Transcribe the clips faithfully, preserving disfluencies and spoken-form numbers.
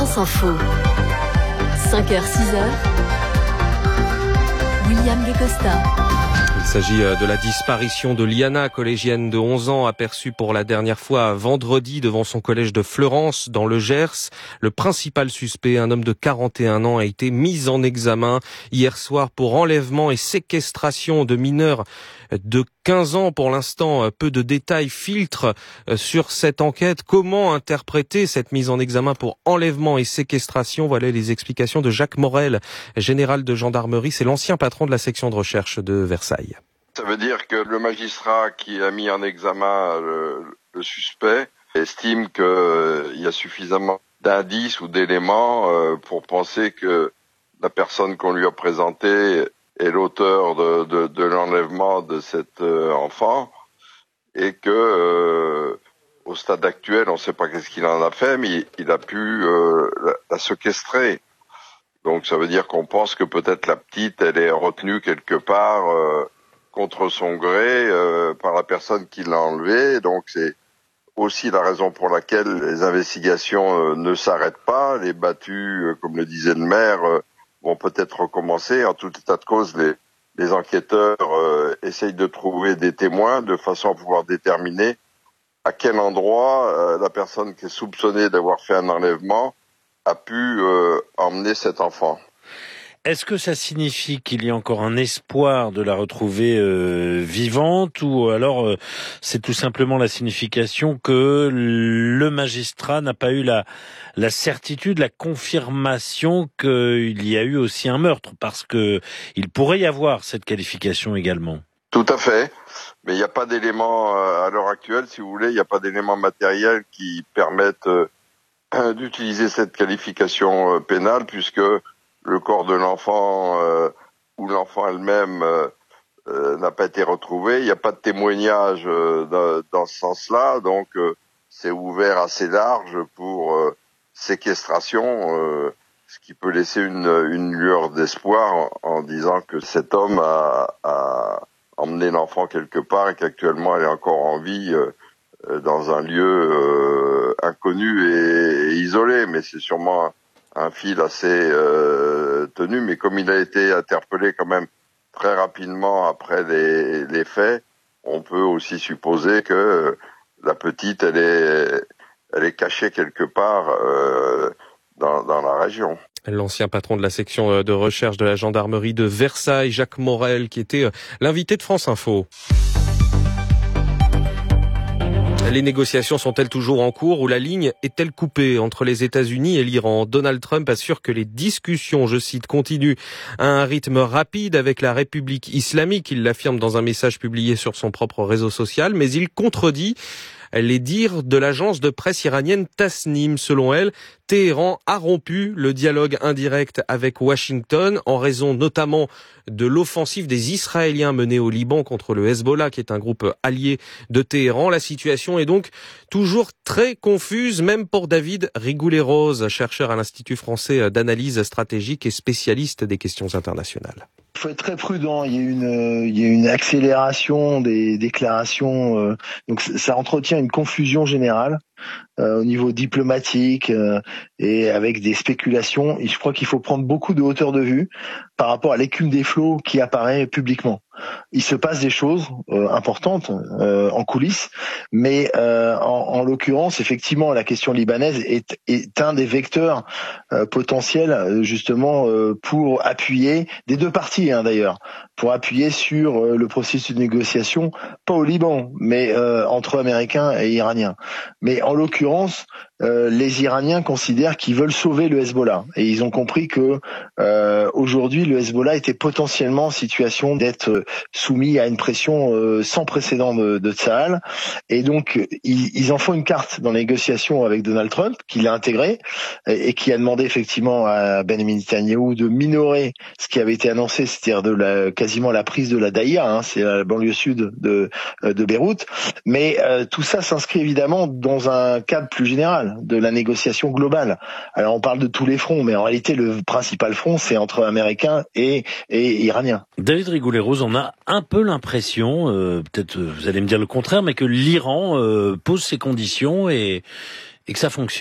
France Info. cinq heures six heures. William Guecosta. Il s'agit de la disparition de Liana, collégienne de onze ans, aperçue pour la dernière fois vendredi devant son collège de Fleurance, dans le Gers. Le principal suspect, un homme de quarante et un ans, a été mis en examen hier soir pour enlèvement et séquestration de mineurs de quinze ans. Pour l'instant, peu de détails filtrent sur cette enquête. Comment interpréter cette mise en examen pour enlèvement et séquestration? Voilà les explications de Jacques Morel, général de gendarmerie. C'est l'ancien patron de la section de recherche de Versailles. Ça veut dire que le magistrat qui a mis en examen le, le suspect estime qu'il euh, y a suffisamment d'indices ou d'éléments euh, pour penser que la personne qu'on lui a présentée est l'auteur de, de, de l'enlèvement de cet euh, enfant, et que euh, au stade actuel, on ne sait pas qu'est-ce qu'il en a fait, mais il, il a pu euh, la, la séquestrer. Donc ça veut dire qu'on pense que peut-être la petite, elle est retenue quelque part euh, contre son gré euh, par la personne qui l'a enlevée. Donc c'est aussi la raison pour laquelle les investigations euh, ne s'arrêtent pas. Les battues, euh, comme le disait le maire, euh, vont peut-être recommencer. En tout état de cause, les, les enquêteurs euh, essayent de trouver des témoins de façon à pouvoir déterminer à quel endroit euh, la personne qui est soupçonnée d'avoir fait un enlèvement a pu euh, emmener cet enfant. Est-ce que ça signifie qu'il y a encore un espoir de la retrouver euh, vivante, ou alors euh, c'est tout simplement la signification que le magistrat n'a pas eu la, la certitude, la confirmation qu'il y a eu aussi un meurtre, parce que il pourrait y avoir cette qualification également? Tout à fait, mais il n'y a pas d'éléments euh, à l'heure actuelle, si vous voulez, il n'y a pas d'éléments matériels qui permettent euh, d'utiliser cette qualification euh, pénale, puisque le corps de l'enfant euh, ou l'enfant elle-même euh, euh, n'a pas été retrouvé. Il n'y a pas de témoignage euh, dans, dans ce sens-là, donc euh, c'est ouvert assez large pour euh, séquestration, euh, ce qui peut laisser une, une lueur d'espoir en, en disant que cet homme a, a emmené l'enfant quelque part et qu'actuellement elle est encore en vie euh, dans un lieu euh, inconnu et, et isolé, mais c'est sûrement un, un fil assez euh, tenu, mais comme il a été interpellé quand même très rapidement après les, les faits, on peut aussi supposer que la petite, elle est, elle est cachée quelque part euh, dans, dans la région. L'ancien patron de la section de recherche de la gendarmerie de Versailles, Jacques Morel, qui était l'invité de France Info. Les négociations sont-elles toujours en cours, ou la ligne est-elle coupée entre les États-Unis et l'Iran? Donald Trump assure que les discussions, je cite, continuent à un rythme rapide avec la République islamique. Il l'affirme dans un message publié sur son propre réseau social, mais il contredit les dires de l'agence de presse iranienne Tasnim. Selon elle, Téhéran a rompu le dialogue indirect avec Washington en raison notamment de l'offensive des Israéliens menée au Liban contre le Hezbollah, qui est un groupe allié de Téhéran. La situation est donc toujours très confuse, même pour David Rigoulet-Rose, chercheur à l'Institut français d'analyse stratégique et spécialiste des questions internationales. Il faut être très prudent. Il y a une, il y a une accélération des déclarations. Euh, donc ça entretient une confusion générale euh, au niveau diplomatique euh, et avec des spéculations. Et je crois qu'il faut prendre beaucoup de hauteur de vue par rapport à l'écume des flots qui apparaît publiquement. Il se passe des choses euh, importantes euh, en coulisses, mais euh, en, en l'occurrence, effectivement, la question libanaise est, est un des vecteurs euh, potentiels justement euh, pour appuyer, des deux parties hein, d'ailleurs, pour appuyer sur euh, le processus de négociation, pas au Liban, mais euh, entre Américains et Iraniens. Mais en l'occurrence, euh, les Iraniens considèrent qu'ils veulent sauver le Hezbollah, et ils ont compris que euh, aujourd'hui le Hezbollah était potentiellement en situation d'être soumis à une pression euh, sans précédent de, de Tsahal, et donc ils, ils en font une carte dans les négociations avec Donald Trump, qui l'a intégré et, et qui a demandé effectivement à Benjamin Netanyahou de minorer ce qui avait été annoncé, c'est-à-dire de la, quasiment la prise de la Daïra, hein, c'est la banlieue sud de, de Beyrouth, mais euh, tout ça s'inscrit évidemment dans un cadre plus général de la négociation globale. Alors on parle de tous les fronts, mais en réalité le principal front c'est entre Américains et, et Iraniens. David Rigoulet-Rose, on a un peu l'impression, euh, peut-être vous allez me dire le contraire, mais que l'Iran euh, pose ses conditions et, et que ça fonctionne.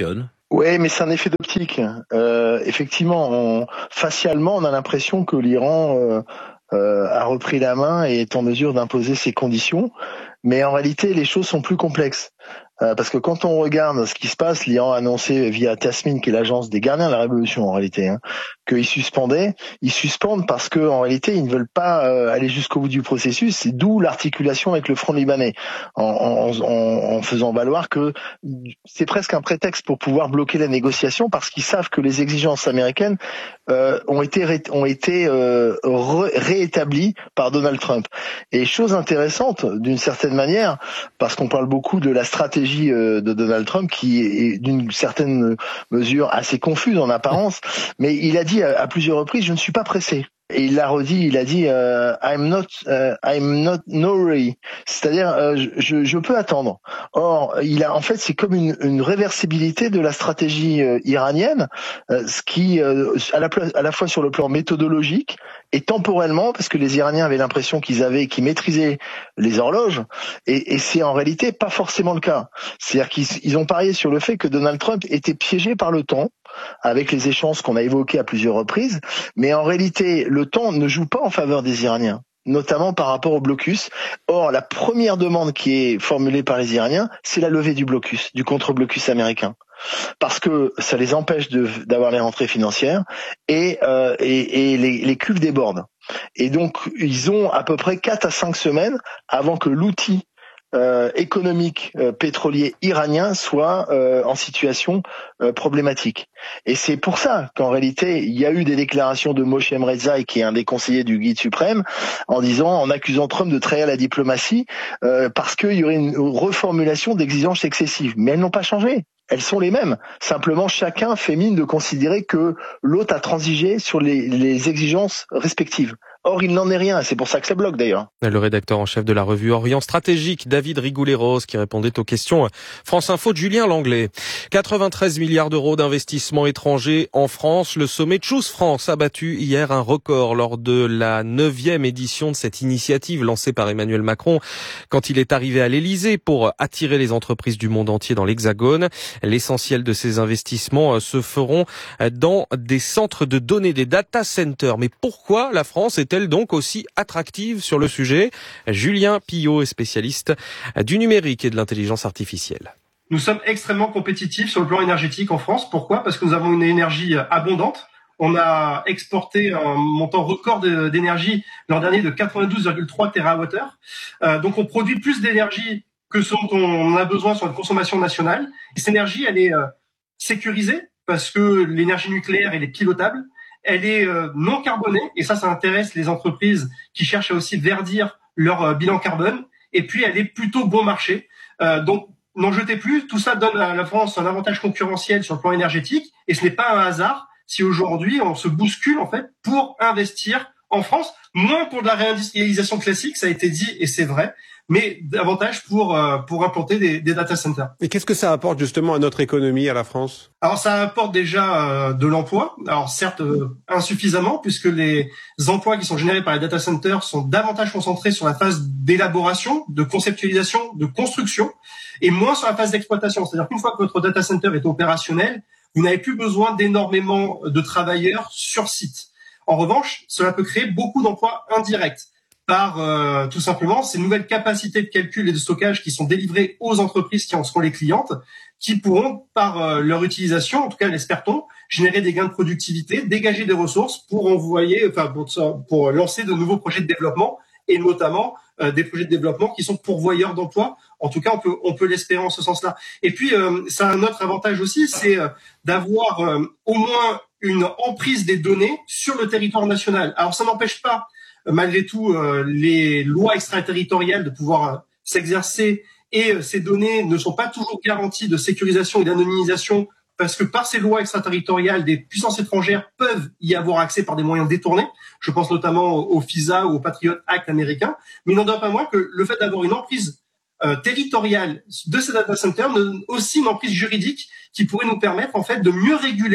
Ouais, mais c'est un effet d'optique. Euh, effectivement, on, facialement, on a l'impression que l'Iran euh, euh, a repris la main et est en mesure d'imposer ses conditions. Mais en réalité, les choses sont plus complexes. Euh, parce que quand on regarde ce qui se passe, l'Iran a annoncé via Tasmin, qui est l'agence des gardiens de la révolution en réalité, hein, qu'ils suspendaient. Ils suspendent parce que en réalité, ils ne veulent pas euh, aller jusqu'au bout du processus. C'est d'où l'articulation avec le Front libanais, en, en, en, en faisant valoir que c'est presque un prétexte pour pouvoir bloquer la négociation, parce qu'ils savent que les exigences américaines euh, ont été ré, ont été euh, ré, réétablies par Donald Trump. Et chose intéressante, d'une certaine manière, parce qu'on parle beaucoup de la stratégie de Donald Trump, qui est d'une certaine mesure assez confuse en apparence, mais il a dit à, à plusieurs reprises, je ne suis pas pressé. Et il l'a redit, il a dit uh, I'm not, uh, I'm not no hurry, c'est-à-dire euh, je, je peux attendre. Or, il a en fait c'est comme une, une réversibilité de la stratégie euh, iranienne, euh, ce qui euh, à la à la fois sur le plan méthodologique et temporellement, parce que les Iraniens avaient l'impression qu'ils avaient, qu'ils maîtrisaient les horloges, et, et c'est en réalité pas forcément le cas. C'est-à-dire qu'ils ils ont parié sur le fait que Donald Trump était piégé par le temps, avec les échanges qu'on a évoqués à plusieurs reprises, mais en réalité, le temps ne joue pas en faveur des Iraniens, notamment par rapport au blocus. Or, la première demande qui est formulée par les Iraniens, c'est la levée du blocus, du contre-blocus américain, parce que ça les empêche de, d'avoir les rentrées financières et, euh, et, et les, les cuves débordent. Et donc, ils ont à peu près quatre à cinq semaines avant que l'outil Euh, économique euh, pétrolier iranien soit euh, en situation euh, problématique. Et c'est pour ça qu'en réalité, il y a eu des déclarations de Moshe Rezai, qui est un des conseillers du guide suprême, en disant, en accusant Trump de trahir la diplomatie, euh, parce qu'il y aurait une reformulation d'exigences excessives. Mais elles n'ont pas changé. Elles sont les mêmes. Simplement, chacun fait mine de considérer que l'autre a transigé sur les, les exigences respectives. Or, il n'en est rien. C'est pour ça que ça bloque, d'ailleurs. Le rédacteur en chef de la revue Orient Stratégique, David Rigoulet-Rose, qui répondait aux questions France Info de Julien Langlais. quatre-vingt-treize milliards d'euros d'investissements étrangers en France. Le sommet Choose France a battu hier un record lors de la neuvième édition de cette initiative lancée par Emmanuel Macron quand il est arrivé à l'Élysée pour attirer les entreprises du monde entier dans l'Hexagone. L'essentiel de ces investissements se feront dans des centres de données, des data centers. Mais pourquoi la France est-elle donc aussi attractive sur le sujet? Julien Pillot est spécialiste du numérique et de l'intelligence artificielle. Nous sommes extrêmement compétitifs sur le plan énergétique en France. Pourquoi? Parce que nous avons une énergie abondante. On a exporté un montant record d'énergie l'an dernier de quatre-vingt-douze virgule trois térawattheures. Euh, donc on produit plus d'énergie que ce dont on a besoin sur la consommation nationale. Et cette énergie, elle est euh, sécurisée parce que l'énergie nucléaire, elle est pilotable. Elle est euh, non carbonée, et ça, ça intéresse les entreprises qui cherchent à aussi verdir leur euh, bilan carbone. Et puis, elle est plutôt bon marché. Euh, donc, n'en jetez plus. Tout ça donne à la France un avantage concurrentiel sur le plan énergétique. Et ce n'est pas un hasard si aujourd'hui, on se bouscule, en fait, pour investir en France. Moins pour de la réindustrialisation classique, ça a été dit, et c'est vrai, mais davantage pour euh, pour implanter des, des data centers. Et qu'est-ce que ça apporte justement à notre économie, à la France? Alors ça apporte déjà euh, de l'emploi. Alors certes euh, insuffisamment, puisque les emplois qui sont générés par les data centers sont davantage concentrés sur la phase d'élaboration, de conceptualisation, de construction, et moins sur la phase d'exploitation. C'est-à-dire qu'une fois que votre data center est opérationnel, vous n'avez plus besoin d'énormément de travailleurs sur site. En revanche, cela peut créer beaucoup d'emplois indirects par euh, tout simplement ces nouvelles capacités de calcul et de stockage qui sont délivrées aux entreprises qui en seront les clientes, qui pourront, par euh, leur utilisation, en tout cas l'espère-t-on, générer des gains de productivité, dégager des ressources pour envoyer, enfin pour, pour lancer de nouveaux projets de développement, et notamment euh, des projets de développement qui sont pourvoyeurs d'emplois. En tout cas, on peut on peut l'espérer en ce sens-là. Et puis, euh, ça a un autre avantage aussi, c'est euh, d'avoir euh, au moins une emprise des données sur le territoire national. Alors, ça n'empêche pas malgré tout euh, les lois extraterritoriales de pouvoir euh, s'exercer, et euh, ces données ne sont pas toujours garanties de sécurisation et d'anonymisation, parce que par ces lois extraterritoriales, des puissances étrangères peuvent y avoir accès par des moyens détournés. Je pense notamment au FISA ou au Patriot Act américain. Mais il n'en demeure pas moins que le fait d'avoir une emprise euh, territoriale de ces data centers, aussi une emprise juridique qui pourrait nous permettre en fait de mieux réguler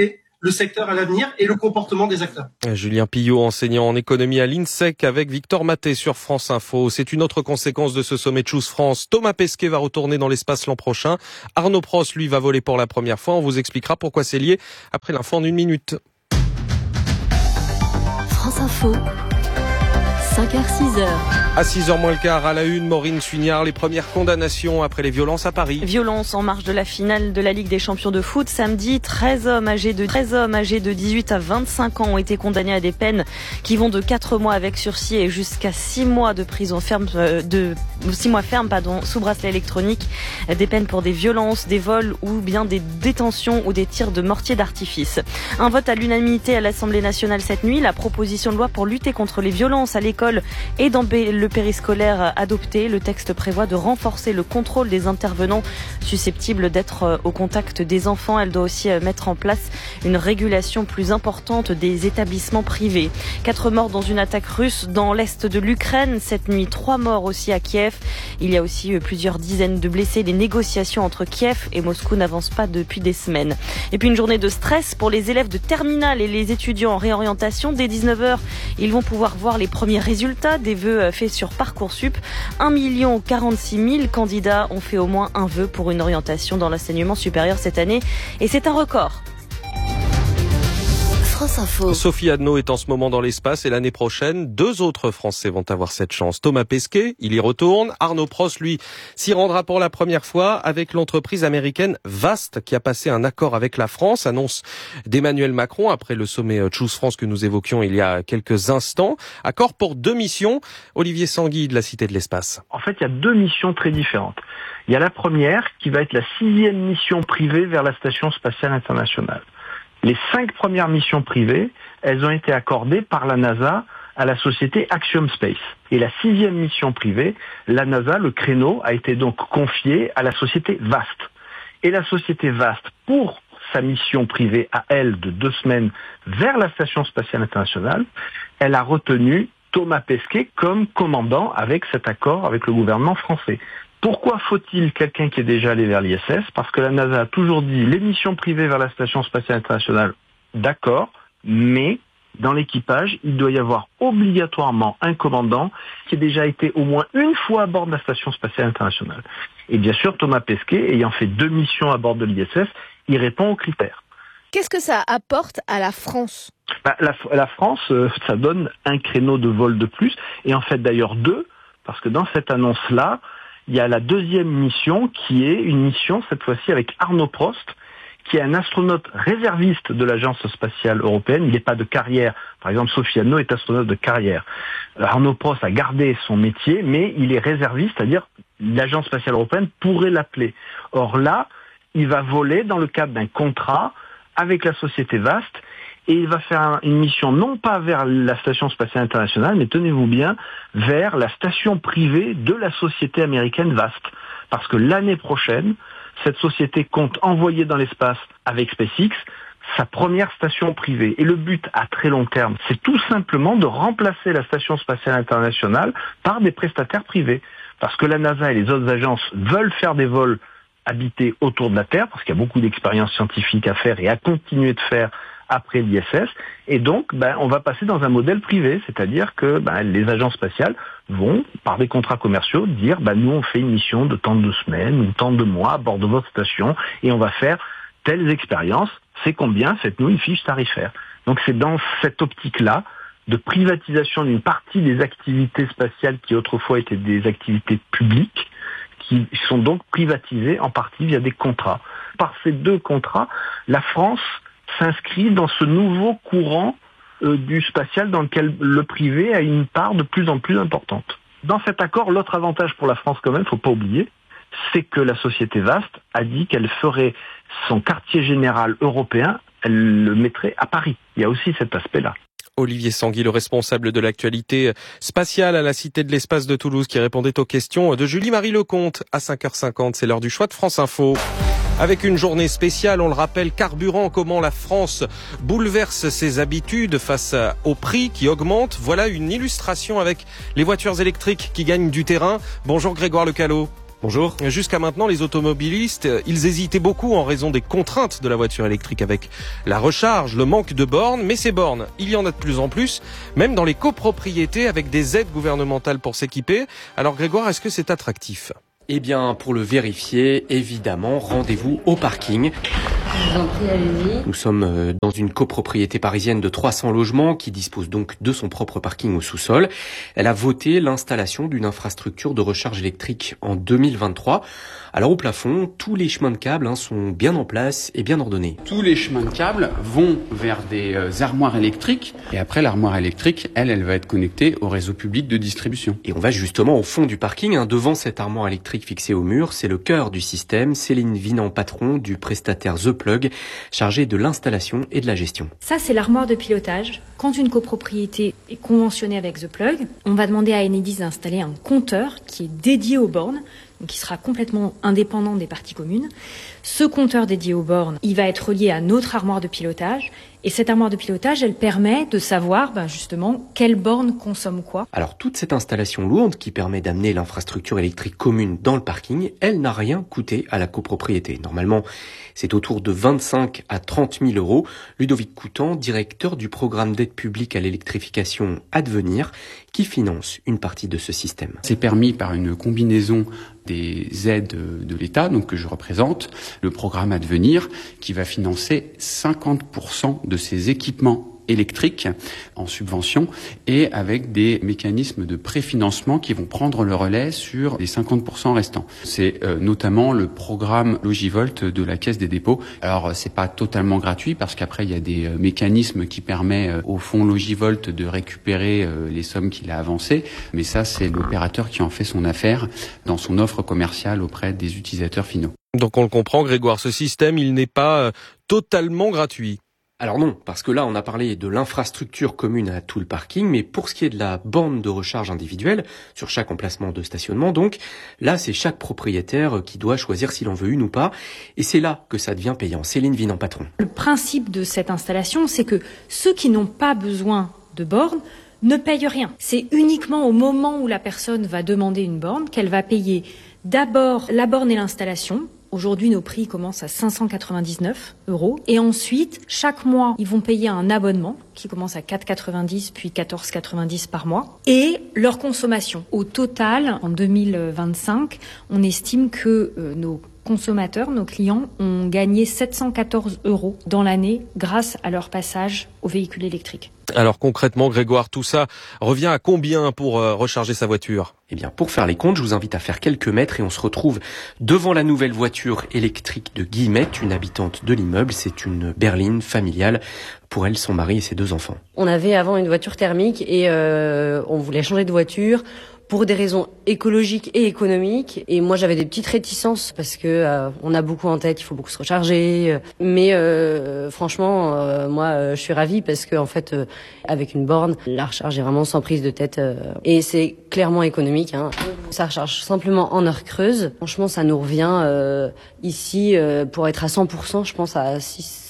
le secteur à l'avenir et le comportement des acteurs. Julien Pillot, enseignant en économie à l'INSEC avec Victor Maté sur France Info. C'est une autre conséquence de ce sommet Choose France. Thomas Pesquet va retourner dans l'espace l'an prochain. Arnaud Prost, lui, va voler pour la première fois. On vous expliquera pourquoi c'est lié après l'info en une minute. France Info. cinq heures six heures. À six heures moins le quart, à la une, Maureen Suignard, les premières condamnations après les violences à Paris. Violence en marge de la finale de la Ligue des champions de foot. Samedi, treize hommes âgés de, treize hommes âgés de dix-huit à vingt-cinq ans ont été condamnés à des peines qui vont de quatre mois avec sursis et jusqu'à six mois de prison ferme, de, six mois ferme, pardon, sous bracelet électronique. Des peines pour des violences, des vols ou bien des détentions ou des tirs de mortier d'artifice. Un vote à l'unanimité à l'Assemblée nationale cette nuit. La proposition de loi pour lutter contre les violences à l'école et dans le périscolaire adopté, le texte prévoit de renforcer le contrôle des intervenants susceptibles d'être au contact des enfants. Elle doit aussi mettre en place une régulation plus importante des établissements privés. Quatre morts dans une attaque russe dans l'est de l'Ukraine. Cette nuit, trois morts aussi à Kiev. Il y a aussi plusieurs dizaines de blessés. Les négociations entre Kiev et Moscou n'avancent pas depuis des semaines. Et puis une journée de stress pour les élèves de terminale et les étudiants en réorientation. Dès dix-neuf heures, ils vont pouvoir voir les premiers résultats des vœux faits sur Parcoursup. un million quarante-six mille candidats ont fait au moins un vœu pour une orientation dans l'enseignement supérieur cette année. Et c'est un record. France Info. Sophie Adno est en ce moment dans l'espace et l'année prochaine, deux autres Français vont avoir cette chance. Thomas Pesquet, il y retourne. Arnaud Prost, lui, s'y rendra pour la première fois avec l'entreprise américaine Vast qui a passé un accord avec la France, annonce d'Emmanuel Macron après le sommet Choose France que nous évoquions il y a quelques instants. Accord pour deux missions. Olivier Sanguy de la Cité de l'Espace. En fait, il y a deux missions très différentes. Il y a la première qui va être la sixième mission privée vers la Station spatiale internationale. Les cinq premières missions privées, elles ont été accordées par la NASA à la société Axiom Space. Et la sixième mission privée, la NASA, le créneau, a été donc confié à la société Vast. Et la société Vast, pour sa mission privée à elle de deux semaines vers la Station spatiale internationale, elle a retenu Thomas Pesquet comme commandant avec cet accord avec le gouvernement français. Pourquoi faut-il quelqu'un qui est déjà allé vers l'I S S ? Parce que la NASA a toujours dit les missions privées vers la Station spatiale internationale, d'accord, mais dans l'équipage, il doit y avoir obligatoirement un commandant qui ait déjà été au moins une fois à bord de la Station spatiale internationale. Et bien sûr, Thomas Pesquet, ayant fait deux missions à bord de l'I S S, il répond aux critères. Qu'est-ce que ça apporte à la France ? Bah, la, la France, euh, ça donne un créneau de vol de plus, et en fait d'ailleurs deux, parce que dans cette annonce-là, il y a la deuxième mission qui est une mission, cette fois-ci, avec Arnaud Prost, qui est un astronaute réserviste de l'Agence spatiale européenne. Il n'est pas de carrière. Par exemple, Sophie Adno est astronaute de carrière. Arnaud Prost a gardé son métier, mais il est réserviste, c'est-à-dire l'Agence spatiale européenne pourrait l'appeler. Or là, il va voler dans le cadre d'un contrat avec la société Vast, et il va faire une mission non pas vers la Station spatiale internationale, mais tenez-vous bien, vers la station privée de la société américaine Vast. Parce que l'année prochaine, cette société compte envoyer dans l'espace avec SpaceX sa première station privée. Et le but à très long terme, c'est tout simplement de remplacer la Station spatiale internationale par des prestataires privés. Parce que la NASA et les autres agences veulent faire des vols habités autour de la Terre, parce qu'il y a beaucoup d'expériences scientifiques à faire et à continuer de faire après l'I S S, et donc ben, on va passer dans un modèle privé, c'est-à-dire que ben, les agences spatiales vont, par des contrats commerciaux, dire ben, nous on fait une mission de tant de semaines ou tant de mois à bord de votre station, et on va faire telles expériences, c'est combien, faites-nous une fiche tarifaire. Donc c'est dans cette optique-là de privatisation d'une partie des activités spatiales qui autrefois étaient des activités publiques, qui sont donc privatisées en partie via des contrats. Par ces deux contrats, la France s'inscrit dans ce nouveau courant euh, du spatial dans lequel le privé a une part de plus en plus importante. Dans cet accord, l'autre avantage pour la France quand même, faut pas oublier, c'est que la société Vast a dit qu'elle ferait son quartier général européen, elle le mettrait à Paris. Il y a aussi cet aspect-là. Olivier Sanguy, le responsable de l'actualité spatiale à la Cité de l'Espace de Toulouse, qui répondait aux questions de Julie-Marie Lecomte à cinq heures cinquante. C'est l'heure du choix de France Info. Avec une journée spéciale, on le rappelle, carburant, comment la France bouleverse ses habitudes face au prix qui augmente. Voilà une illustration avec les voitures électriques qui gagnent du terrain. Bonjour Grégoire Lecallot. Bonjour. Jusqu'à maintenant, les automobilistes, ils hésitaient beaucoup en raison des contraintes de la voiture électrique avec la recharge, le manque de bornes. Mais ces bornes, il y en a de plus en plus, même dans les copropriétés avec des aides gouvernementales pour s'équiper. Alors Grégoire, est-ce que c'est attractif ? Eh bien, pour le vérifier, évidemment, rendez-vous au parking. Je vous en prie, allez-y. Nous sommes dans une copropriété parisienne de trois cents logements qui dispose donc de son propre parking au sous-sol. Elle a voté l'installation d'une infrastructure de recharge électrique en deux mille vingt-trois. Alors au plafond, tous les chemins de câbles hein, sont bien en place et bien ordonnés. Tous les chemins de câbles vont vers des euh, armoires électriques. Et après, l'armoire électrique, elle, elle va être connectée au réseau public de distribution. Et on va justement au fond du parking, hein, devant cette armoire électrique fixée au mur. C'est le cœur du système. Céline Vinan, patron du prestataire The Plug, chargé de l'installation et de la gestion. Ça, c'est l'armoire de pilotage. Quand une copropriété est conventionnée avec The Plug, on va demander à Enedis d'installer un compteur qui est dédié aux bornes, donc qui sera complètement indépendant des parties communes. Ce compteur dédié aux bornes, il va être relié à notre armoire de pilotage. Et cette armoire de pilotage, elle permet de savoir ben justement quelle borne consomme quoi. Alors toute cette installation lourde qui permet d'amener l'infrastructure électrique commune dans le parking, elle n'a rien coûté à la copropriété. Normalement, c'est autour de vingt-cinq à trente mille euros. Ludovic Coutan, directeur du programme d'aide publique à l'électrification Advenir, qui finance une partie de ce système. C'est permis par une combinaison des aides de l'État, donc que je représente, le programme Advenir, qui va financer cinquante pour cent de ces équipements électriques en subvention et avec des mécanismes de préfinancement qui vont prendre le relais sur les cinquante pour cent restants. C'est euh, notamment le programme Logivolt de la Caisse des dépôts. Alors c'est pas totalement gratuit parce qu'après il y a des euh, mécanismes qui permettent euh, au fonds Logivolt de récupérer euh, les sommes qu'il a avancées, mais ça c'est l'opérateur qui en fait son affaire dans son offre commerciale auprès des utilisateurs finaux. Donc on le comprend Grégoire, ce système il n'est pas euh, totalement gratuit. Alors non, parce que là, on a parlé de l'infrastructure commune à tout le parking, mais pour ce qui est de la borne de recharge individuelle, sur chaque emplacement de stationnement, donc, là, c'est chaque propriétaire qui doit choisir s'il en veut une ou pas, et c'est là que ça devient payant. Céline Vinan, patron. Le principe de cette installation, c'est que ceux qui n'ont pas besoin de borne ne payent rien. C'est uniquement au moment où la personne va demander une borne qu'elle va payer d'abord la borne et l'installation. Aujourd'hui, nos prix commencent à cinq cent quatre-vingt-dix-neuf euros. Et ensuite, chaque mois, ils vont payer un abonnement qui commence à quatre euros quatre-vingt-dix puis quatorze euros quatre-vingt-dix par mois. Et leur consommation. Au total, en deux mille vingt-cinq, on estime que euh, nos consommateurs, nos clients, ont gagné sept cent quatorze euros dans l'année grâce à leur passage au véhicule électrique. Alors concrètement, Grégoire, tout ça revient à combien pour euh, recharger sa voiture ? Eh bien, pour faire les comptes, je vous invite à faire quelques mètres et on se retrouve devant la nouvelle voiture électrique de Guillemette, une habitante de l'immeuble. C'est une berline familiale pour elle, son mari et ses deux enfants. On avait avant une voiture thermique et euh, on voulait changer de voiture pour des raisons écologiques et économiques. Et moi, j'avais des petites réticences parce que euh, on a beaucoup en tête, il faut beaucoup se recharger. Mais euh, franchement, euh, moi, euh, je suis ravie parce que en fait, euh, avec une borne, la recharge est vraiment sans prise de tête euh, et c'est clairement économique. Hein. Ça recharge simplement en heure creuse. Franchement, ça nous revient euh, ici euh, pour être à cent pour cent, je pense à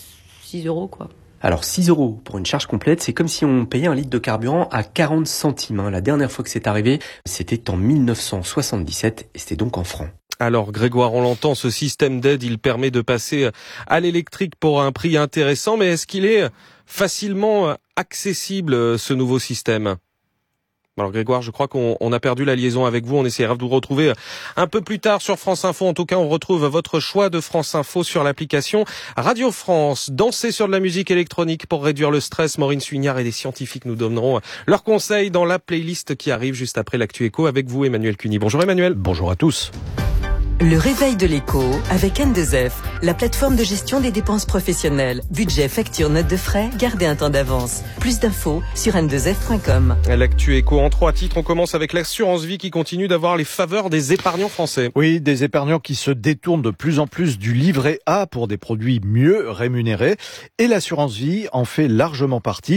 six euros quoi. Alors six euros pour une charge complète, c'est comme si on payait un litre de carburant à quarante centimes. Hein. La dernière fois que c'est arrivé, c'était en mille neuf cent soixante-dix-sept et c'était donc en francs. Alors Grégoire, on l'entend, ce système d'aide, il permet de passer à l'électrique pour un prix intéressant, mais est-ce qu'il est facilement accessible, ce nouveau système ? Alors Grégoire, je crois qu'on on a perdu la liaison avec vous. On essaiera de vous retrouver un peu plus tard sur France Info. En tout cas, on retrouve votre choix de France Info sur l'application Radio France. Danser sur de la musique électronique pour réduire le stress. Maureen Suignard et des scientifiques nous donneront leurs conseils dans la playlist qui arrive juste après l'Actu Éco avec vous, Emmanuel Cuny. Bonjour Emmanuel. Bonjour à tous. Le réveil de l'écho avec N deux F, la plateforme de gestion des dépenses professionnelles. Budget, facture, note de frais, gardez un temps d'avance. Plus d'infos sur N deux F point com. L'actu éco en trois titres. On commence avec l'assurance vie qui continue d'avoir les faveurs des épargnants français. Oui, des épargnants qui se détournent de plus en plus du livret A pour des produits mieux rémunérés. Et l'assurance vie en fait largement partie.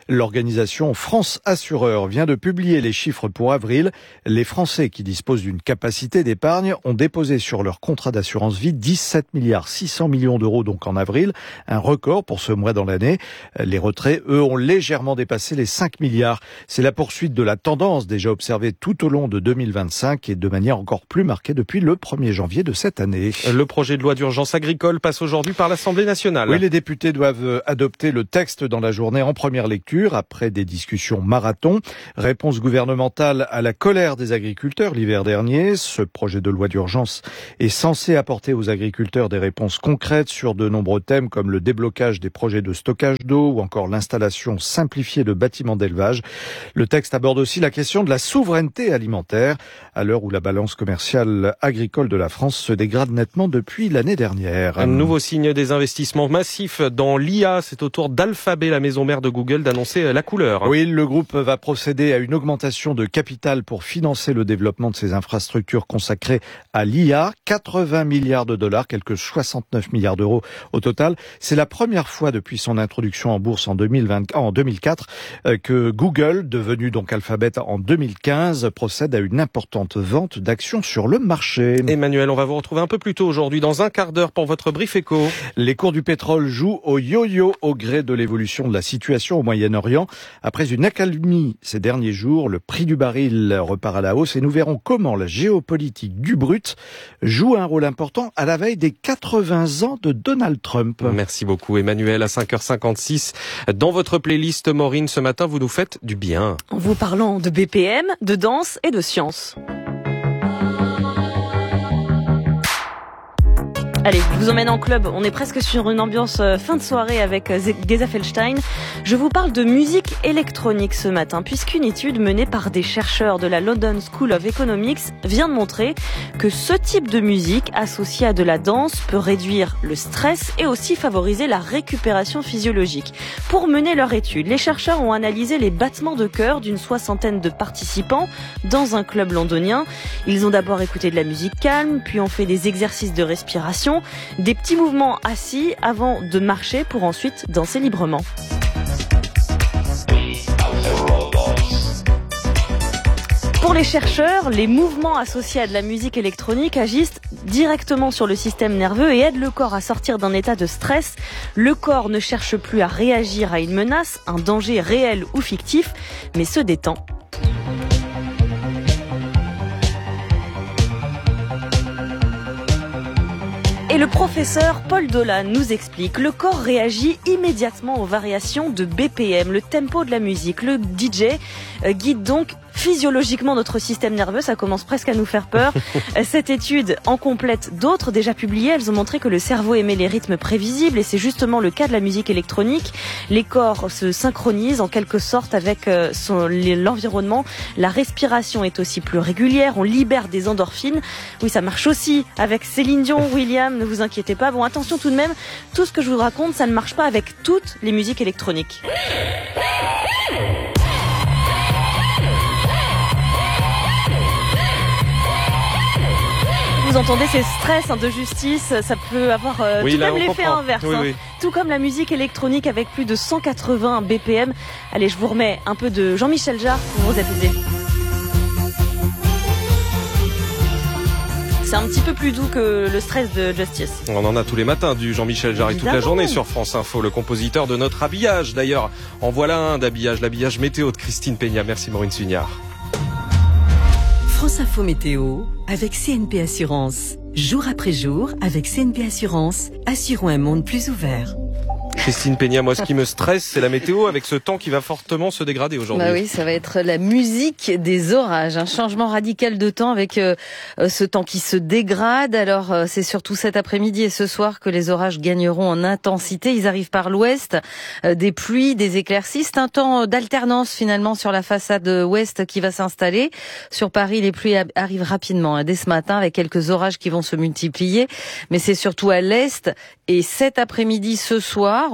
L'organisation France Assureur vient de publier les chiffres pour avril. Les Français qui disposent d'une capacité d'épargne ont déposé sur leur contrat d'assurance vie dix-sept milliards six cents millions d'euros donc en avril, un record pour ce mois dans l'année. Les retraits, eux, ont légèrement dépassé les cinq milliards. C'est la poursuite de la tendance déjà observée tout au long de deux mille vingt-cinq et de manière encore plus marquée depuis le premier janvier de cette année. Le projet de loi d'urgence agricole passe aujourd'hui par l'Assemblée nationale. Oui, les députés doivent adopter le texte dans la journée en première lecture après des discussions marathon. Réponse gouvernementale à la colère des agriculteurs l'hiver dernier. Ce projet de loi d'urgence est censé apporter aux agriculteurs des réponses concrètes sur de nombreux thèmes comme le déblocage des projets de stockage d'eau ou encore l'installation simplifiée de bâtiments d'élevage. Le texte aborde aussi la question de la souveraineté alimentaire à l'heure où la balance commerciale agricole de la France se dégrade nettement depuis l'année dernière. Un nouveau signe des investissements massifs dans l'I A. C'est au tour d'Alphabet, la maison mère de Google, d'annoncer la couleur. Oui, le groupe va procéder à une augmentation de capital pour financer le développement de ses infrastructures consacrées à l'I A. quatre-vingts milliards de dollars, quelques soixante-neuf milliards d'euros au total. C'est la première fois depuis son introduction en bourse en deux mille vingt, en deux mille quatre que Google, devenu donc Alphabet en deux mille quinze, procède à une importante vente d'actions sur le marché. Emmanuel, on va vous retrouver un peu plus tôt aujourd'hui, dans un quart d'heure pour votre brief éco. Les cours du pétrole jouent au yo-yo au gré de l'évolution de la situation au Moyen-Orient. Après une accalmie ces derniers jours, le prix du baril repart à la hausse et nous verrons comment la géopolitique du brut joue un rôle important à la veille des quatre-vingts ans de Donald Trump. Merci beaucoup Emmanuel. À cinq heures cinquante-six, dans votre playlist Maureen, ce matin, vous nous faites du bien. En vous parlant de B P M, de danse et de science. Allez, je vous emmène en club. On est presque sur une ambiance fin de soirée avec Geza Feldstein. Je vous parle de musique électronique ce matin, puisqu'une étude menée par des chercheurs de la London School of Economics vient de montrer que ce type de musique associé à de la danse peut réduire le stress et aussi favoriser la récupération physiologique. Pour mener leur étude, les chercheurs ont analysé les battements de cœur d'une soixantaine de participants dans un club londonien. Ils ont d'abord écouté de la musique calme, puis ont fait des exercices de respiration, des petits mouvements assis avant de marcher pour ensuite danser librement. Pour les chercheurs, les mouvements associés à de la musique électronique agissent directement sur le système nerveux et aident le corps à sortir d'un état de stress. Le corps ne cherche plus à réagir à une menace, un danger réel ou fictif, mais se détend. Et le professeur Paul Dolan nous explique, le corps réagit immédiatement aux variations de B P M, le tempo de la musique. Le D J guide donc physiologiquement notre système nerveux, ça commence presque à nous faire peur. Cette étude en complète d'autres déjà publiées, elles ont montré que le cerveau aimait les rythmes prévisibles et c'est justement le cas de la musique électronique. Les corps se synchronisent en quelque sorte avec son, l'environnement. La respiration est aussi plus régulière, on libère des endorphines. Oui, ça marche aussi avec Céline Dion, William, ne vous inquiétez pas. Bon, attention tout de même, tout ce que je vous raconte, ça ne marche pas avec toutes les musiques électroniques. Vous entendez ces stress hein, de justice, ça peut avoir euh, oui, tout là, de même l'effet comprend. inverse. Oui, hein. oui. Tout comme la musique électronique avec plus de cent quatre-vingts B P M. Allez, je vous remets un peu de Jean-Michel Jarre pour vous apaiser. C'est un petit peu plus doux que le stress de Justice. On en a tous les matins du Jean-Michel Jarre toute la journée sur France Info, le compositeur de notre habillage. D'ailleurs, en voilà un d'habillage, l'habillage météo de Christine Peña. Merci Maureen Sugnard. France Info Météo avec C N P Assurance. Jour après jour, avec C N P Assurance, assurons un monde plus ouvert. Christine Peña, moi ce qui me stresse, c'est la météo avec ce temps qui va fortement se dégrader aujourd'hui. Bah oui, ça va être la musique des orages, un changement radical de temps avec euh, ce temps qui se dégrade. Alors euh, c'est surtout cet après-midi et ce soir que les orages gagneront en intensité. Ils arrivent par l'ouest, euh, des pluies, des éclaircies. C'est un temps d'alternance finalement sur la façade ouest qui va s'installer. Sur Paris, les pluies arrivent rapidement hein, dès ce matin avec quelques orages qui vont se multiplier. Mais c'est surtout à l'est et cet après-midi, ce soir,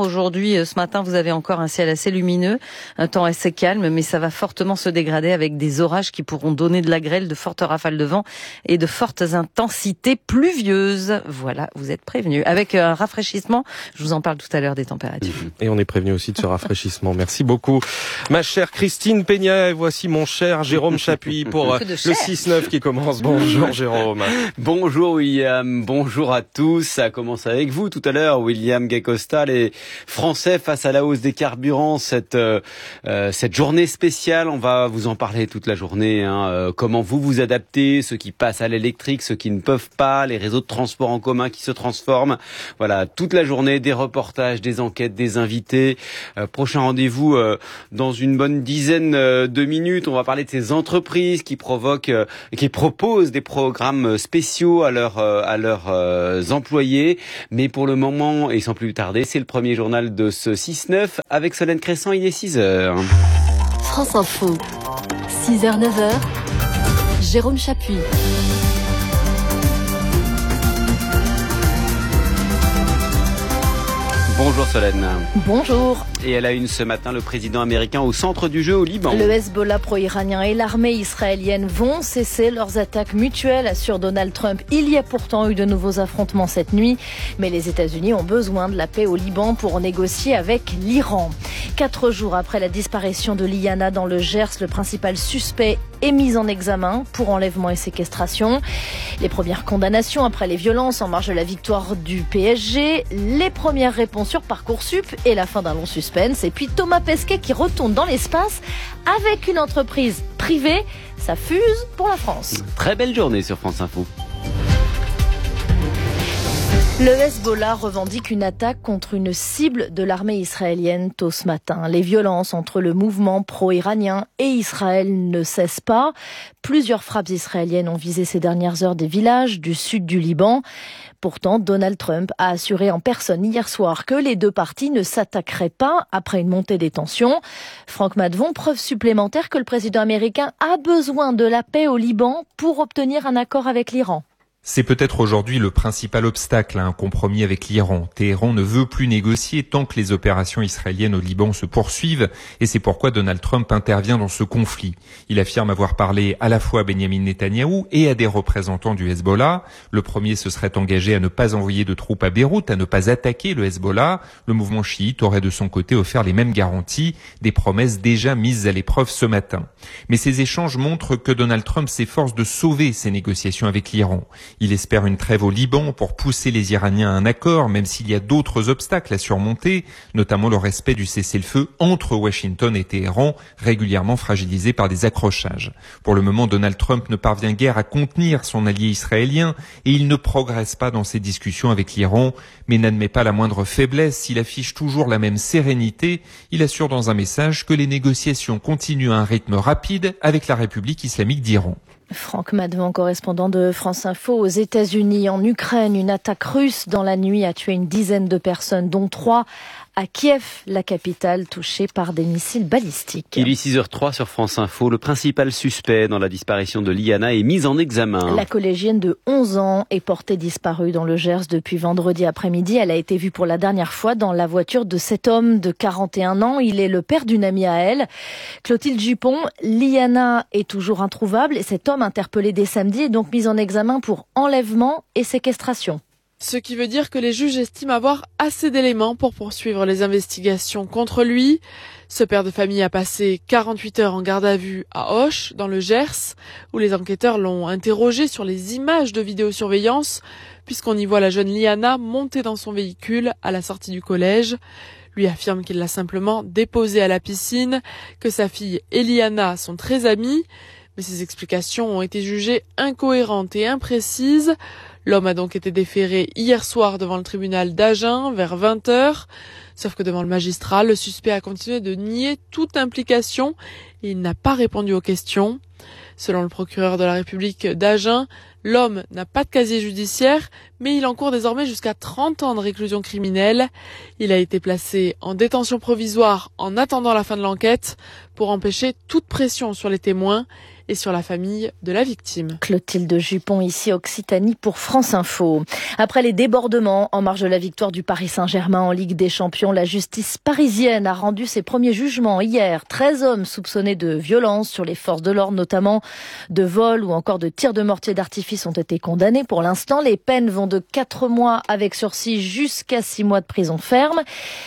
Aujourd'hui, ce matin, vous avez encore un ciel assez lumineux, un temps assez calme, mais ça va fortement se dégrader avec des orages qui pourront donner de la grêle, de fortes rafales de vent et de fortes intensités pluvieuses. Voilà, vous êtes prévenus. Avec un rafraîchissement, je vous en parle tout à l'heure des températures. Et on est prévenu aussi de ce rafraîchissement. Merci beaucoup, ma chère Christine Peña. Et voici mon cher Jérôme Chapuis pour le six neuf qui commence. Bonjour Jérôme. Bonjour William, bonjour à tous. Ça commence avec vous tout à l'heure, William Gacosta. Les Français face à la hausse des carburants, cette euh, cette journée spéciale, on va vous en parler toute la journée. Hein. Euh, comment vous vous adaptez, ceux qui passent à l'électrique, ceux qui ne peuvent pas, les réseaux de transport en commun qui se transforment. Voilà, toute la journée, des reportages, des enquêtes, des invités. Euh, prochain rendez-vous euh, dans une bonne dizaine euh, de minutes. On va parler de ces entreprises qui provoquent, euh, qui proposent des programmes spéciaux à leurs euh, à leurs euh, employés. Mais pour le moment, et sans plus tarder, c'est le premier journal de ce six neuf avec Solène Crescent. Il est six heures. France Info, six heures neuf heures, Jérôme Chapuis. Bonjour Solène. Bonjour. Et elle a une ce matin, le président américain au centre du jeu au Liban. Le Hezbollah pro-iranien et l'armée israélienne vont cesser leurs attaques mutuelles, assure Donald Trump. Il y a pourtant eu de nouveaux affrontements cette nuit, mais les États-Unis ont besoin de la paix au Liban pour négocier avec l'Iran. Quatre jours après la disparition de Liana dans le Gers, le principal suspect est mis en examen pour enlèvement et séquestration. Les premières condamnations après les violences en marge de la victoire du P S G, les premières réponses sur Parcoursup et la fin d'un long suspense. Et puis Thomas Pesquet qui retourne dans l'espace avec une entreprise privée. Ça fuse pour la France. Très belle journée sur France Info. Le Hezbollah revendique une attaque contre une cible de l'armée israélienne tôt ce matin. Les violences entre le mouvement pro-iranien et Israël ne cessent pas. Plusieurs frappes israéliennes ont visé ces dernières heures des villages du sud du Liban. Pourtant, Donald Trump a assuré en personne hier soir que les deux parties ne s'attaqueraient pas après une montée des tensions. Franck Madvon, preuve supplémentaire que le président américain a besoin de la paix au Liban pour obtenir un accord avec l'Iran. C'est peut-être aujourd'hui le principal obstacle à un compromis avec l'Iran. Téhéran ne veut plus négocier tant que les opérations israéliennes au Liban se poursuivent, et c'est pourquoi Donald Trump intervient dans ce conflit. Il affirme avoir parlé à la fois à Benjamin Netanyahou et à des représentants du Hezbollah. Le premier se serait engagé à ne pas envoyer de troupes à Beyrouth, à ne pas attaquer le Hezbollah. Le mouvement chiite aurait de son côté offert les mêmes garanties, des promesses déjà mises à l'épreuve ce matin. Mais ces échanges montrent que Donald Trump s'efforce de sauver ces négociations avec l'Iran. Il espère une trêve au Liban pour pousser les Iraniens à un accord, même s'il y a d'autres obstacles à surmonter, notamment le respect du cessez-le-feu entre Washington et Téhéran, régulièrement fragilisé par des accrochages. Pour le moment, Donald Trump ne parvient guère à contenir son allié israélien et il ne progresse pas dans ses discussions avec l'Iran, mais n'admet pas la moindre faiblesse. Il affiche toujours la même sérénité. Il assure dans un message que les négociations continuent à un rythme rapide avec la République islamique d'Iran. Franck Madvon, correspondant de France Info aux États-Unis. En Ukraine, une attaque russe dans la nuit a tué une dizaine de personnes, dont trois à Kiev, la capitale, touchée par des missiles balistiques. Il est six heures trois sur France Info. Le principal suspect dans la disparition de Liana est mis en examen. La collégienne de onze ans est portée disparue dans le Gers depuis vendredi après-midi. Elle a été vue pour la dernière fois dans la voiture de cet homme de quarante et un ans. Il est le père d'une amie à elle, Clotilde Jupon. Liana est toujours introuvable et cet homme interpellé dès samedi est donc mis en examen pour enlèvement et séquestration. Ce qui veut dire que les juges estiment avoir assez d'éléments pour poursuivre les investigations contre lui. Ce père de famille a passé quarante-huit heures en garde à vue à Auch, dans le Gers, où les enquêteurs l'ont interrogé sur les images de vidéosurveillance, puisqu'on y voit la jeune Liana monter dans son véhicule à la sortie du collège. Lui affirme qu'il l'a simplement déposée à la piscine, que sa fille et Liana sont très amies, mais ces explications ont été jugées incohérentes et imprécises. L'homme a donc été déféré hier soir devant le tribunal d'Agen vers vingt heures. Sauf que devant le magistrat, le suspect a continué de nier toute implication et il n'a pas répondu aux questions. Selon le procureur de la République d'Agen, l'homme n'a pas de casier judiciaire, mais il encourt désormais jusqu'à trente ans de réclusion criminelle. Il a été placé en détention provisoire en attendant la fin de l'enquête pour empêcher toute pression sur les témoins et sur la famille de la victime. Clotilde Jupon, ici Occitanie pour France Info. Après les débordements en marge de la victoire du Paris Saint-Germain en Ligue des Champions, la justice parisienne a rendu ses premiers jugements hier. treize hommes soupçonnés de violence sur les forces de l'ordre, notamment de vol ou encore de tir de mortier d'artifice, ont été condamnés. Pour l'instant, les peines vont de quatre mois avec sursis jusqu'à six mois de prison ferme.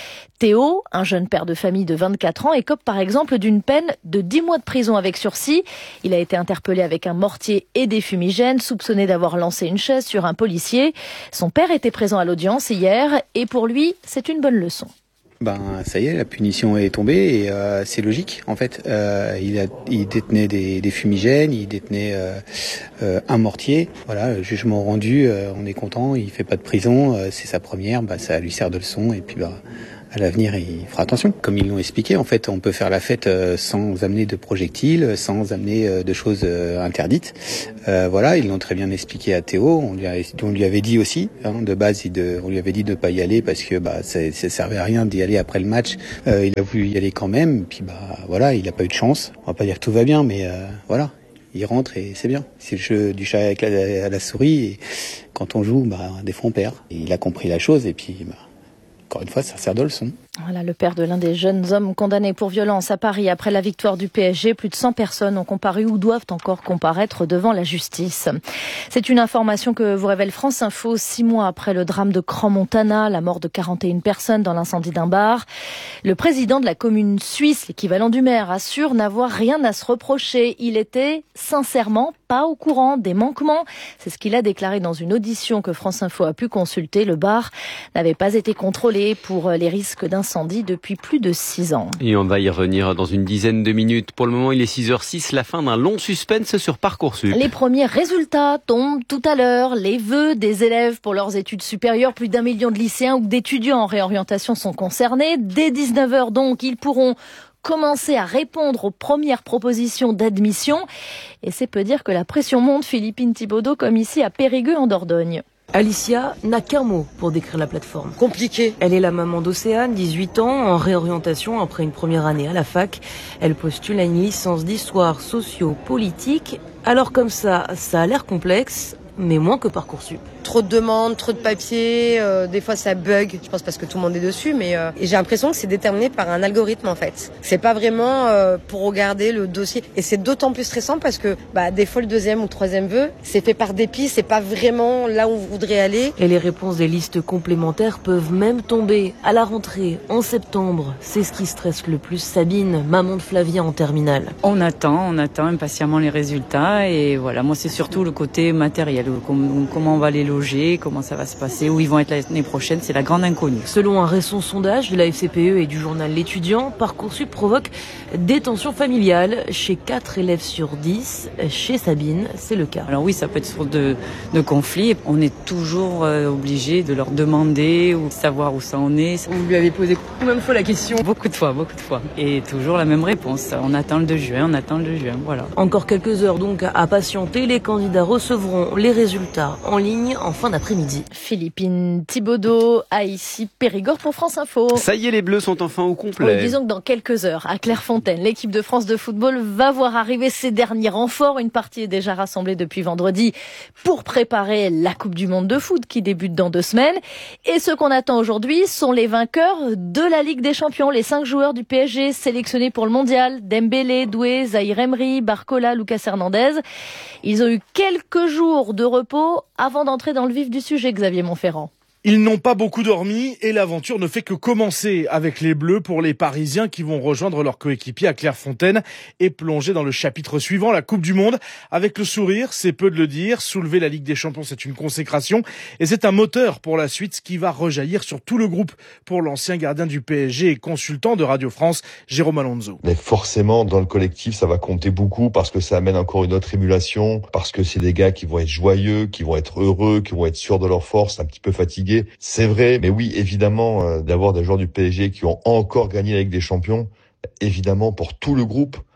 Théo, un jeune père de famille de vingt-quatre ans, écope par exemple d'une peine de dix mois de prison avec sursis. Il a été interpellé avec un mortier et des fumigènes, soupçonné d'avoir lancé une chaise sur un policier. Son père était présent à l'audience hier et pour lui, c'est une bonne leçon. Ben ça y est, la punition est tombée et euh, c'est logique en fait. Euh, il, a, il détenait des, des fumigènes, il détenait euh, euh, un mortier. Voilà, le jugement rendu, euh, on est content. Il fait pas de prison, euh, c'est sa première, bah ça lui sert de leçon et puis bah à l'avenir, il fera attention. Comme ils l'ont expliqué, en fait, on peut faire la fête sans amener de projectiles, sans amener de choses interdites. Euh, voilà, ils l'ont très bien expliqué à Théo. On lui, a, on lui avait dit aussi, hein, de base, il de, on lui avait dit de ne pas y aller parce que bah, ça, ça servait à rien d'y aller après le match. Euh, il a voulu y aller quand même. Puis bah voilà, il n'a pas eu de chance. On va pas dire que tout va bien, mais euh, voilà. Il rentre et c'est bien. C'est le jeu du chat avec la, à la souris. Et quand on joue, bah, des fois on perd. Et il a compris la chose et puis... Bah, encore une fois, ça sert de leçon. Voilà, le père de l'un des jeunes hommes condamnés pour violence à Paris après la victoire du P S G. Plus de cent personnes ont comparu ou doivent encore comparaître devant la justice. C'est une information que vous révèle France Info. Six mois après le drame de Crans-Montana, la mort de quarante et une personnes dans l'incendie d'un bar. Le président de la commune suisse, l'équivalent du maire, assure n'avoir rien à se reprocher. Il était sincèrement pas au courant des manquements. C'est ce qu'il a déclaré dans une audition que France Info a pu consulter. Le bar n'avait pas été contrôlé pour les risques d'incendie depuis plus de six ans. Et on va y revenir dans une dizaine de minutes. Pour le moment, il est six heures six, la fin d'un long suspense sur Parcoursup. Les premiers résultats tombent tout à l'heure. Les vœux des élèves pour leurs études supérieures, plus d'un million de lycéens ou d'étudiants en réorientation sont concernés. Dès dix-neuf heures donc, ils pourront commencer à répondre aux premières propositions d'admission. Et c'est peu dire que la pression monte, Philippine Thibaudot, comme ici à Périgueux en Dordogne. Alicia n'a qu'un mot pour décrire la plateforme. Compliqué. Elle est la maman d'Océane, dix-huit ans, en réorientation après une première année à la fac. Elle postule à une licence d'histoire socio-politique. Alors comme ça, ça a l'air complexe, mais moins que Parcoursup. Trop de demandes, trop de papiers, euh, des fois ça bug, je pense parce que tout le monde est dessus, mais euh, j'ai l'impression que c'est déterminé par un algorithme en fait. C'est pas vraiment euh, pour regarder le dossier, et c'est d'autant plus stressant parce que bah, des fois le deuxième ou le troisième vœu, c'est fait par dépit, c'est pas vraiment là où vous voudrez aller. Et les réponses des listes complémentaires peuvent même tomber à la rentrée, en septembre. C'est ce qui stresse le plus Sabine, maman de Flavien en terminale. On attend, on attend impatiemment les résultats, et voilà, moi c'est surtout le côté matériel, comment on va les loger, comment ça va se passer, où ils vont être l'année prochaine, c'est la grande inconnue. Selon un récent sondage de la F C P E et du journal L'Étudiant, Parcoursup provoque des tensions familiales chez quatre élèves sur dix. Chez Sabine, c'est le cas. Alors oui, ça peut être source de, de conflits. On est toujours euh, obligé de leur demander ou de savoir où ça en est. Vous lui avez posé combien de fois la question? Beaucoup de fois, beaucoup de fois. Et toujours la même réponse. On attend le deux juin, on attend le deux juin, voilà. Encore quelques heures donc à patienter. Les candidats recevront les résultats en ligne en fin d'après-midi. Philippine Thibaudot à ici Périgord pour France Info. Ça y est, les Bleus sont enfin au complet. Oui, disons que dans quelques heures, à Clairefontaine, l'équipe de France de football va voir arriver ses derniers renforts. Une partie est déjà rassemblée depuis vendredi pour préparer la Coupe du Monde de foot qui débute dans deux semaines. Et ce qu'on attend aujourd'hui sont les vainqueurs de la Ligue des Champions, les cinq joueurs du P S G sélectionnés pour le Mondial. Dembélé, Doué, Zahir Emery, Barcola, Lucas Hernandez. Ils ont eu quelques jours de repos avant d'entrer dans le vif du sujet, Xavier Montferrand. Ils n'ont pas beaucoup dormi et l'aventure ne fait que commencer avec les Bleus pour les Parisiens qui vont rejoindre leurs coéquipiers à Clairefontaine et plonger dans le chapitre suivant, la Coupe du Monde. Avec le sourire, c'est peu de le dire, soulever la Ligue des Champions, c'est une consécration et c'est un moteur pour la suite, ce qui va rejaillir sur tout le groupe pour l'ancien gardien du P S G et consultant de Radio France, Jérôme Alonso. Mais forcément, dans le collectif, ça va compter beaucoup parce que ça amène encore une autre émulation, parce que c'est des gars qui vont être joyeux, qui vont être heureux, qui vont être sûrs de leur force, un petit peu fatigués. C'est vrai, mais oui, évidemment, euh, d'avoir des joueurs du P S G qui ont encore gagné la Ligue des Champions, évidemment, pour tout le groupe,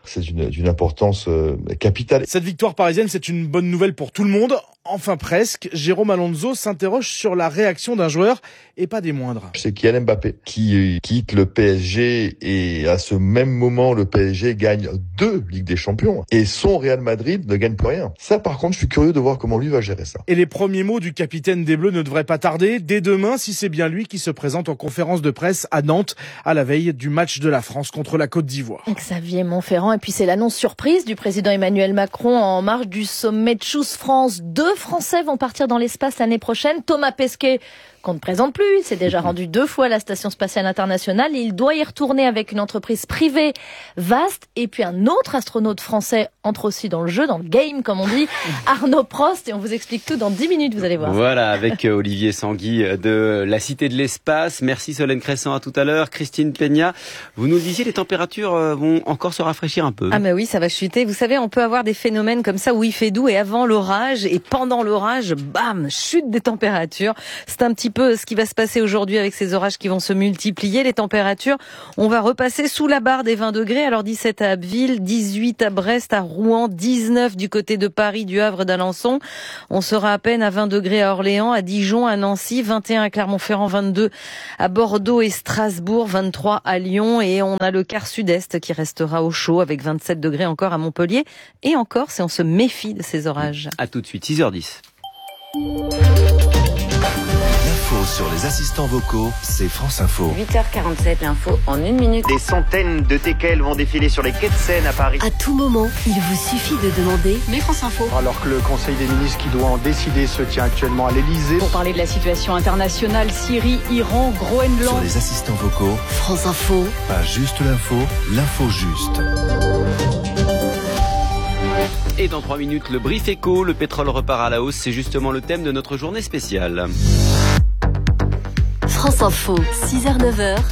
C'est d'une, d'une importance euh, capitale. Cette victoire parisienne, c'est une bonne nouvelle pour tout le monde. Enfin presque. Jérôme Alonso s'interroge sur la réaction d'un joueur et pas des moindres. C'est Kylian Mbappé qui quitte le P S G et à ce même moment, le P S G gagne deux Ligues des Champions et son Real Madrid ne gagne plus rien. Ça, par contre, je suis curieux de voir comment lui va gérer ça. Et les premiers mots du capitaine des Bleus ne devraient pas tarder. Dès demain, si c'est bien lui qui se présente en conférence de presse à Nantes à la veille du match de la France contre la Côte d'Ivoire. Xavier Montferrand. Et puis c'est l'annonce surprise du président Emmanuel Macron en marge du sommet de Choose France. Deux Français vont partir dans l'espace l'année prochaine. Thomas Pesquet, qu'on ne présente plus, il s'est déjà rendu deux fois à la Station Spatiale Internationale. Il doit y retourner avec une entreprise privée vaste. Et puis un autre astronaute français entre aussi dans le jeu, dans le game comme on dit, Arnaud Prost. Et on vous explique tout dans dix minutes, vous allez voir. Voilà, avec Olivier Sanguy de la Cité de l'Espace. Merci Solène Crescent, à tout à l'heure. Christine Peña, vous nous disiez les températures vont encore se rafraîchir un peu. Ah mais oui, ça va chuter. Vous savez, on peut avoir des phénomènes comme ça où il fait doux et avant l'orage et pendant l'orage, bam, chute des températures. C'est un petit peu ce qui va se passer aujourd'hui avec ces orages qui vont se multiplier. Les températures, on va repasser sous la barre des vingt degrés. Alors dix-sept à Abbeville, dix-huit à Brest, à Rouen, dix-neuf du côté de Paris, du Havre, d'Alençon. On sera à peine à vingt degrés à Orléans, à Dijon, à Nancy, vingt et un à Clermont-Ferrand, vingt-deux à Bordeaux et Strasbourg, vingt-trois à Lyon. Et on a le quart sud-est qui restera au chaud avec vingt-sept degrés encore à Montpellier. Et encore, c'est on se méfie de ces orages. À tout de suite, six heures dix. L'info sur les assistants vocaux, c'est France Info. huit heures quarante-sept, l'info en une minute. Des centaines de teckels vont défiler sur les quais de Seine à Paris. À tout moment, il vous suffit de demander Mais France Info. Alors que le Conseil des ministres qui doit en décider se tient actuellement à l'Elysée. Pour parler de la situation internationale, Syrie, Iran, Groenland. Sur les assistants vocaux, France Info. Pas juste l'info, l'info juste. Et dans trois minutes, le brief éco, le pétrole repart à la hausse, c'est justement le thème de notre journée spéciale. France Info, six heures neuf heures.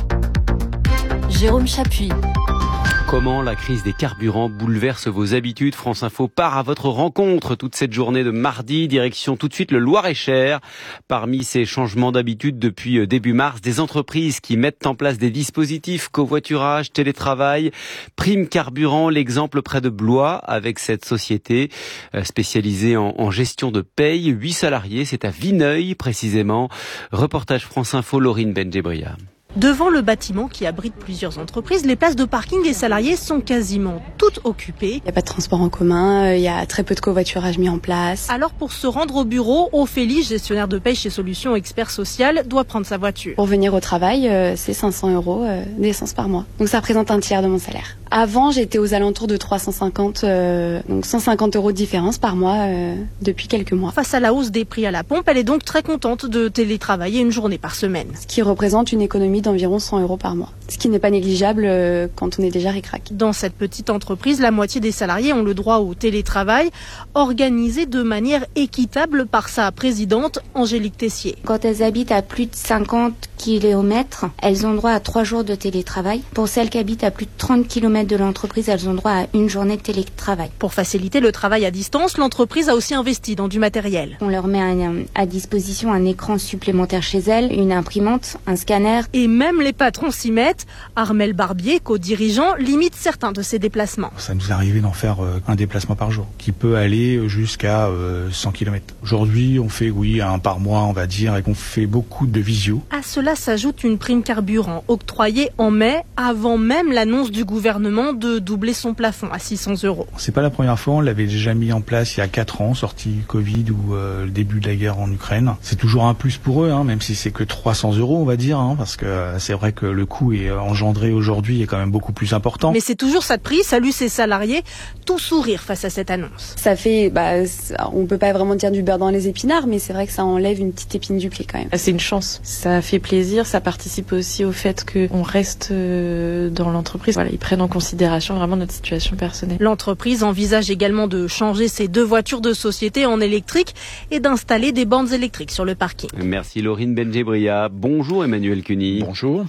Jérôme Chapuis. Comment la crise des carburants bouleverse vos habitudes? France Info part à votre rencontre toute cette journée de mardi, direction tout de suite le Loir-et-Cher. Parmi ces changements d'habitude depuis début mars, des entreprises qui mettent en place des dispositifs covoiturage, télétravail, prime carburant, l'exemple près de Blois avec cette société spécialisée en, en gestion de paye. Huit salariés, c'est à Vineuil précisément. Reportage France Info, Laurine Benjebria. Devant le bâtiment qui abrite plusieurs entreprises, les places de parking des salariés sont quasiment toutes occupées. Il n'y a pas de transport en commun, il y a très peu de covoiturage mis en place. Alors pour se rendre au bureau, Ophélie, gestionnaire de paye chez Solutions Expert Social, doit prendre sa voiture. Pour venir au travail, c'est cinq cents euros d'essence par mois. Donc ça représente un tiers de mon salaire. Avant, j'étais aux alentours de trois cent cinquante, euh, donc cent cinquante euros de différence par mois euh, depuis quelques mois. Face à la hausse des prix à la pompe, elle est donc très contente de télétravailler une journée par semaine. Ce qui représente une économie d'environ cent euros par mois. Ce qui n'est pas négligeable euh, quand on est déjà ric-rac. Dans cette petite entreprise, la moitié des salariés ont le droit au télétravail, organisé de manière équitable par sa présidente, Angélique Tessier. Quand elles habitent à plus de cinquante kilomètres, elles ont droit à trois jours de télétravail. Pour celles qui habitent à plus de trente kilomètres de l'entreprise, elles ont droit à une journée de télétravail. Pour faciliter le travail à distance, l'entreprise a aussi investi dans du matériel. On leur met un, à disposition un écran supplémentaire chez elles, une imprimante, un scanner. Et même les patrons s'y mettent. Armel Barbier, co-dirigeant, limite certains de ces déplacements. Ça nous est arrivé d'en faire euh, un déplacement par jour, qui peut aller jusqu'à euh, cent kilomètres. Aujourd'hui, on fait, oui, un par mois, on va dire, et qu'on fait beaucoup de visio. À cela s'ajoute une prime carburant octroyée en mai, avant même l'annonce du gouvernement de doubler son plafond à six cents euros. C'est pas la première fois, on l'avait déjà mis en place il y a quatre ans, sorti Covid ou euh, le début de la guerre en Ukraine. C'est toujours un plus pour eux, hein, même si c'est que trois cents euros, on va dire, hein, parce que euh, c'est vrai que le coût est engendré aujourd'hui est quand même beaucoup plus important. Mais c'est toujours ça de prix, salue ses salariés, tout sourire face à cette annonce. Ça fait, bah, on peut pas vraiment dire du beurre dans les épinards, mais c'est vrai que ça enlève une petite épine du pied quand même. C'est une chance, ça fait plaisir, ça participe aussi au fait qu'on reste dans l'entreprise. Voilà, ils prennent en considération vraiment notre situation personnelle. L'entreprise envisage également de changer ses deux voitures de société en électrique et d'installer des bornes électriques sur le parking. Merci Laurine Benjebria. Bonjour Emmanuel Cuny. Bonjour.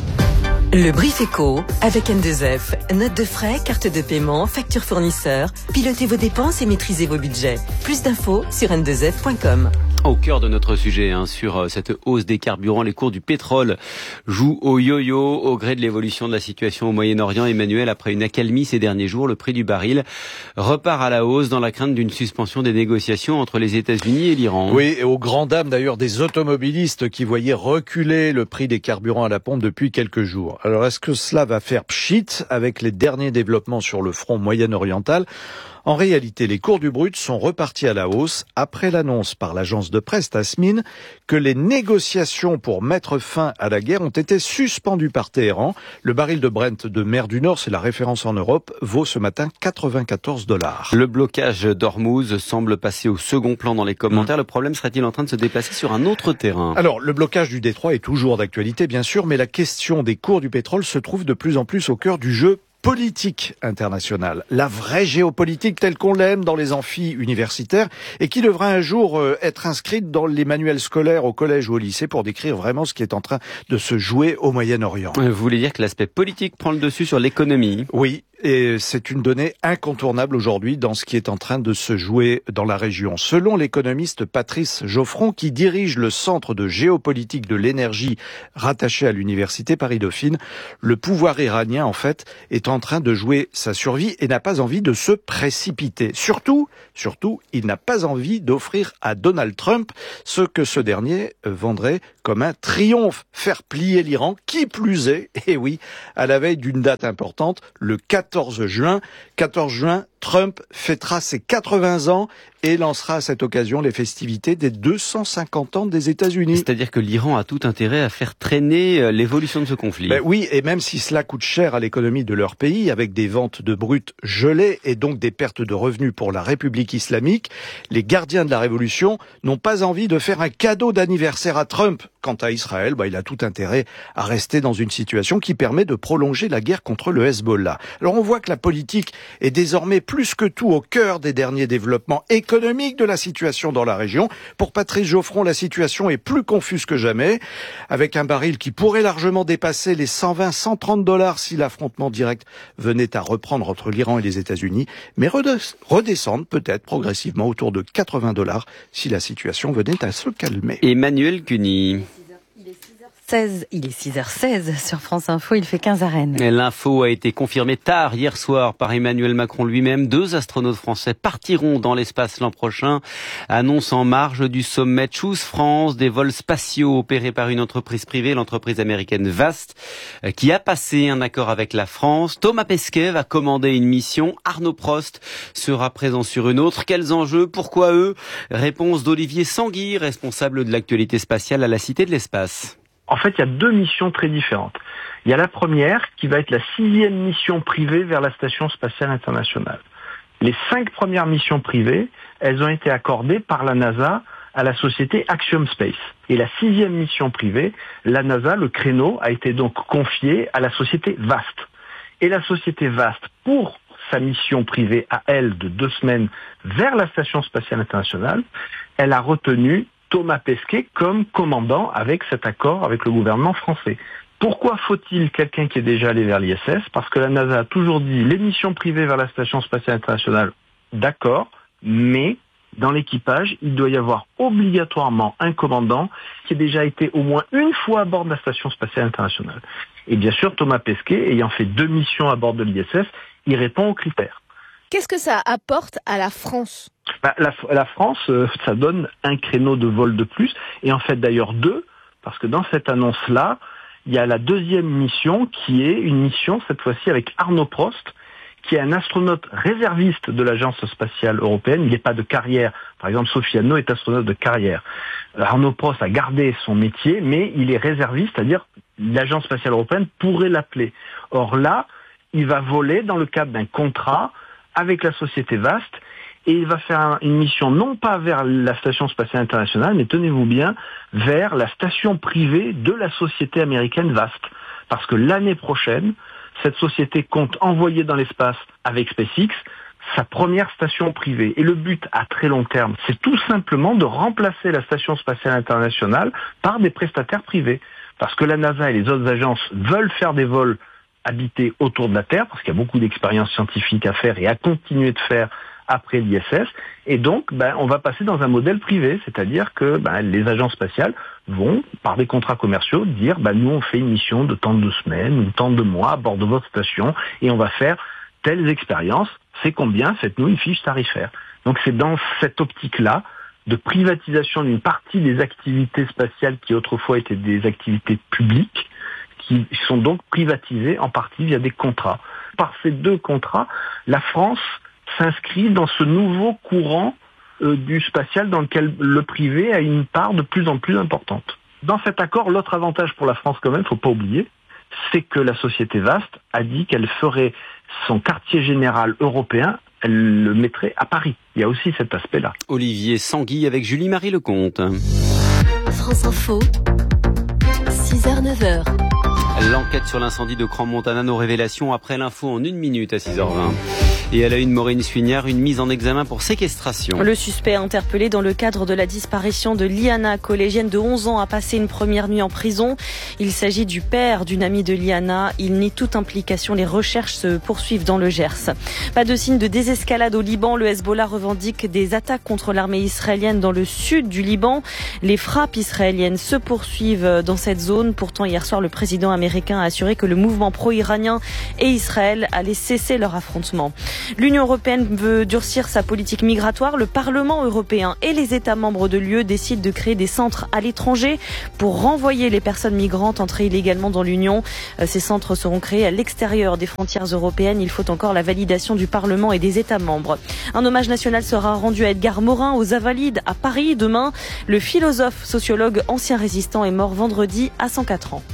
Le brief éco avec N deux F. Note de frais, carte de paiement, facture fournisseur. Pilotez vos dépenses et maîtrisez vos budgets. Plus d'infos sur N deux F point com. Au cœur de notre sujet, hein, sur cette hausse des carburants, les cours du pétrole jouent au yo-yo au gré de l'évolution de la situation au Moyen-Orient. Emmanuel, après une accalmie ces derniers jours, le prix du baril repart à la hausse dans la crainte d'une suspension des négociations entre les États-Unis et l'Iran. Oui, et aux grandes dames d'ailleurs des automobilistes qui voyaient reculer le prix des carburants à la pompe depuis quelques jours. Alors est-ce que cela va faire pchit avec les derniers développements sur le front moyen-oriental ? En réalité, les cours du brut sont repartis à la hausse après l'annonce par l'agence de presse Tasmin que les négociations pour mettre fin à la guerre ont été suspendues par Téhéran. Le baril de Brent de mer du Nord, c'est la référence en Europe, vaut ce matin quatre-vingt-quatorze dollars. Le blocage d'Ormuz semble passer au second plan dans les commentaires. Mmh. Le problème serait-il en train de se déplacer sur un autre terrain ? Alors, le blocage du détroit est toujours d'actualité, bien sûr, mais la question des cours du pétrole se trouve de plus en plus au cœur du jeu politique internationale, la vraie géopolitique telle qu'on l'aime dans les amphis universitaires et qui devra un jour euh, être inscrite dans les manuels scolaires au collège ou au lycée pour décrire vraiment ce qui est en train de se jouer au Moyen-Orient. Vous voulez dire que l'aspect politique prend le dessus sur l'économie ? Oui. Et c'est une donnée incontournable aujourd'hui dans ce qui est en train de se jouer dans la région. Selon l'économiste Patrice Geoffron, qui dirige le centre de géopolitique de l'énergie rattaché à l'université Paris-Dauphine, le pouvoir iranien, en fait, est en train de jouer sa survie et n'a pas envie de se précipiter. Surtout, surtout, il n'a pas envie d'offrir à Donald Trump ce que ce dernier vendrait comme un triomphe, faire plier l'Iran, qui plus est, et oui, à la veille d'une date importante, le quatorze juin. quatorze juin, Trump fêtera ses quatre-vingts ans et lancera à cette occasion les festivités des deux cent cinquante ans des États-Unis. C'est-à-dire que l'Iran a tout intérêt à faire traîner l'évolution de ce conflit. Ben oui, et même si cela coûte cher à l'économie de leur pays, avec des ventes de brut gelées et donc des pertes de revenus pour la République islamique, les gardiens de la révolution n'ont pas envie de faire un cadeau d'anniversaire à Trump. Quant à Israël, ben il a tout intérêt à rester dans une situation qui permet de prolonger la guerre contre le Hezbollah. Alors on voit que la politique est désormais plus que tout au cœur des derniers développements économiques de la situation dans la région. Pour Patrice Geoffron, la situation est plus confuse que jamais, avec un baril qui pourrait largement dépasser les cent vingt à cent trente dollars si l'affrontement direct venait à reprendre entre l'Iran et les États-Unis, mais redescendre peut-être progressivement autour de quatre-vingts dollars si la situation venait à se calmer. Emmanuel Cuny. Il est six heures seize sur France Info, il fait quinze à Rennes. L'info a été confirmée tard hier soir par Emmanuel Macron lui-même. Deux astronautes français partiront dans l'espace l'an prochain. Annonce en marge du sommet Choose France, des vols spatiaux opérés par une entreprise privée, l'entreprise américaine Vast, qui a passé un accord avec la France. Thomas Pesquet va commander une mission. Arnaud Prost sera présent sur une autre. Quels enjeux? Pourquoi eux? Réponse d'Olivier Sanguy, responsable de l'actualité spatiale à la Cité de l'Espace. En fait, il y a deux missions très différentes. Il y a la première qui va être la sixième mission privée vers la Station spatiale internationale. Les cinq premières missions privées, elles ont été accordées par la NASA à la société Axiom Space. Et la sixième mission privée, la NASA, le créneau, a été donc confié à la société Vast. Et la société Vast, pour sa mission privée à elle de deux semaines vers la Station spatiale internationale, elle a retenu Thomas Pesquet comme commandant avec cet accord avec le gouvernement français. Pourquoi faut-il quelqu'un qui est déjà allé vers l'I S S? Parce que la NASA a toujours dit les missions privées vers la Station spatiale internationale, d'accord, mais dans l'équipage, il doit y avoir obligatoirement un commandant qui ait déjà été au moins une fois à bord de la Station spatiale internationale. Et bien sûr, Thomas Pesquet, ayant fait deux missions à bord de l'I S S, il répond aux critères. Qu'est-ce que ça apporte à la France? Bah, la, la France, euh, ça donne un créneau de vol de plus, et en fait d'ailleurs deux, parce que dans cette annonce-là, il y a la deuxième mission qui est une mission, cette fois-ci avec Arnaud Prost, qui est un astronaute réserviste de l'Agence spatiale européenne. Il n'est pas de carrière. Par exemple, Sophie Anno est astronaute de carrière. Arnaud Prost a gardé son métier, mais il est réserviste, c'est-à-dire l'Agence spatiale européenne pourrait l'appeler. Or là, il va voler dans le cadre d'un contrat avec la société Vast, et il va faire une mission non pas vers la Station spatiale internationale, mais tenez-vous bien, vers la station privée de la société américaine Vast. Parce que l'année prochaine, cette société compte envoyer dans l'espace avec SpaceX sa première station privée. Et le but à très long terme, c'est tout simplement de remplacer la Station spatiale internationale par des prestataires privés. Parce que la NASA et les autres agences veulent faire des vols habités autour de la Terre, parce qu'il y a beaucoup d'expériences scientifiques à faire et à continuer de faire après l'I S S. Et donc, ben, on va passer dans un modèle privé, c'est-à-dire que ben, les agences spatiales vont, par des contrats commerciaux, dire ben, nous on fait une mission de tant de semaines ou tant de mois à bord de votre station et on va faire telles expériences. C'est combien? Faites-nous une fiche tarifaire. Donc c'est dans cette optique-là de privatisation d'une partie des activités spatiales qui autrefois étaient des activités publiques, qui sont donc privatisées en partie via des contrats. Par ces deux contrats, la France s'inscrit dans ce nouveau courant euh, du spatial dans lequel le privé a une part de plus en plus importante. Dans cet accord, l'autre avantage pour la France quand même, faut pas oublier, c'est que la société Vast a dit qu'elle ferait son quartier général européen, elle le mettrait à Paris. Il y a aussi cet aspect-là. Olivier Sanguy avec Julie-Marie Lecomte. France Info, six heures neuf heures. L'enquête sur l'incendie de Crans-Montana, nos révélations après l'info en une minute à six heures vingt. Et à la une, Maureen Suignard, une mise en examen pour séquestration. Le suspect interpellé dans le cadre de la disparition de Liana, collégienne de onze ans, a passé une première nuit en prison. Il s'agit du père d'une amie de Liana. Il nie toute implication. Les recherches se poursuivent dans le Gers. Pas de signe de désescalade au Liban. Le Hezbollah revendique des attaques contre l'armée israélienne dans le sud du Liban. Les frappes israéliennes se poursuivent dans cette zone. Pourtant, hier soir, le président américain a assuré que le mouvement pro-iranien et Israël allaient cesser leur affrontement. L'Union européenne veut durcir sa politique migratoire. Le Parlement européen et les États membres de l'U E décident de créer des centres à l'étranger pour renvoyer les personnes migrantes entrées illégalement dans l'Union. Ces centres seront créés à l'extérieur des frontières européennes. Il faut encore la validation du Parlement et des États membres. Un hommage national sera rendu à Edgar Morin aux Invalides à Paris demain. Le philosophe, sociologue, ancien résistant est mort vendredi à cent quatre ans.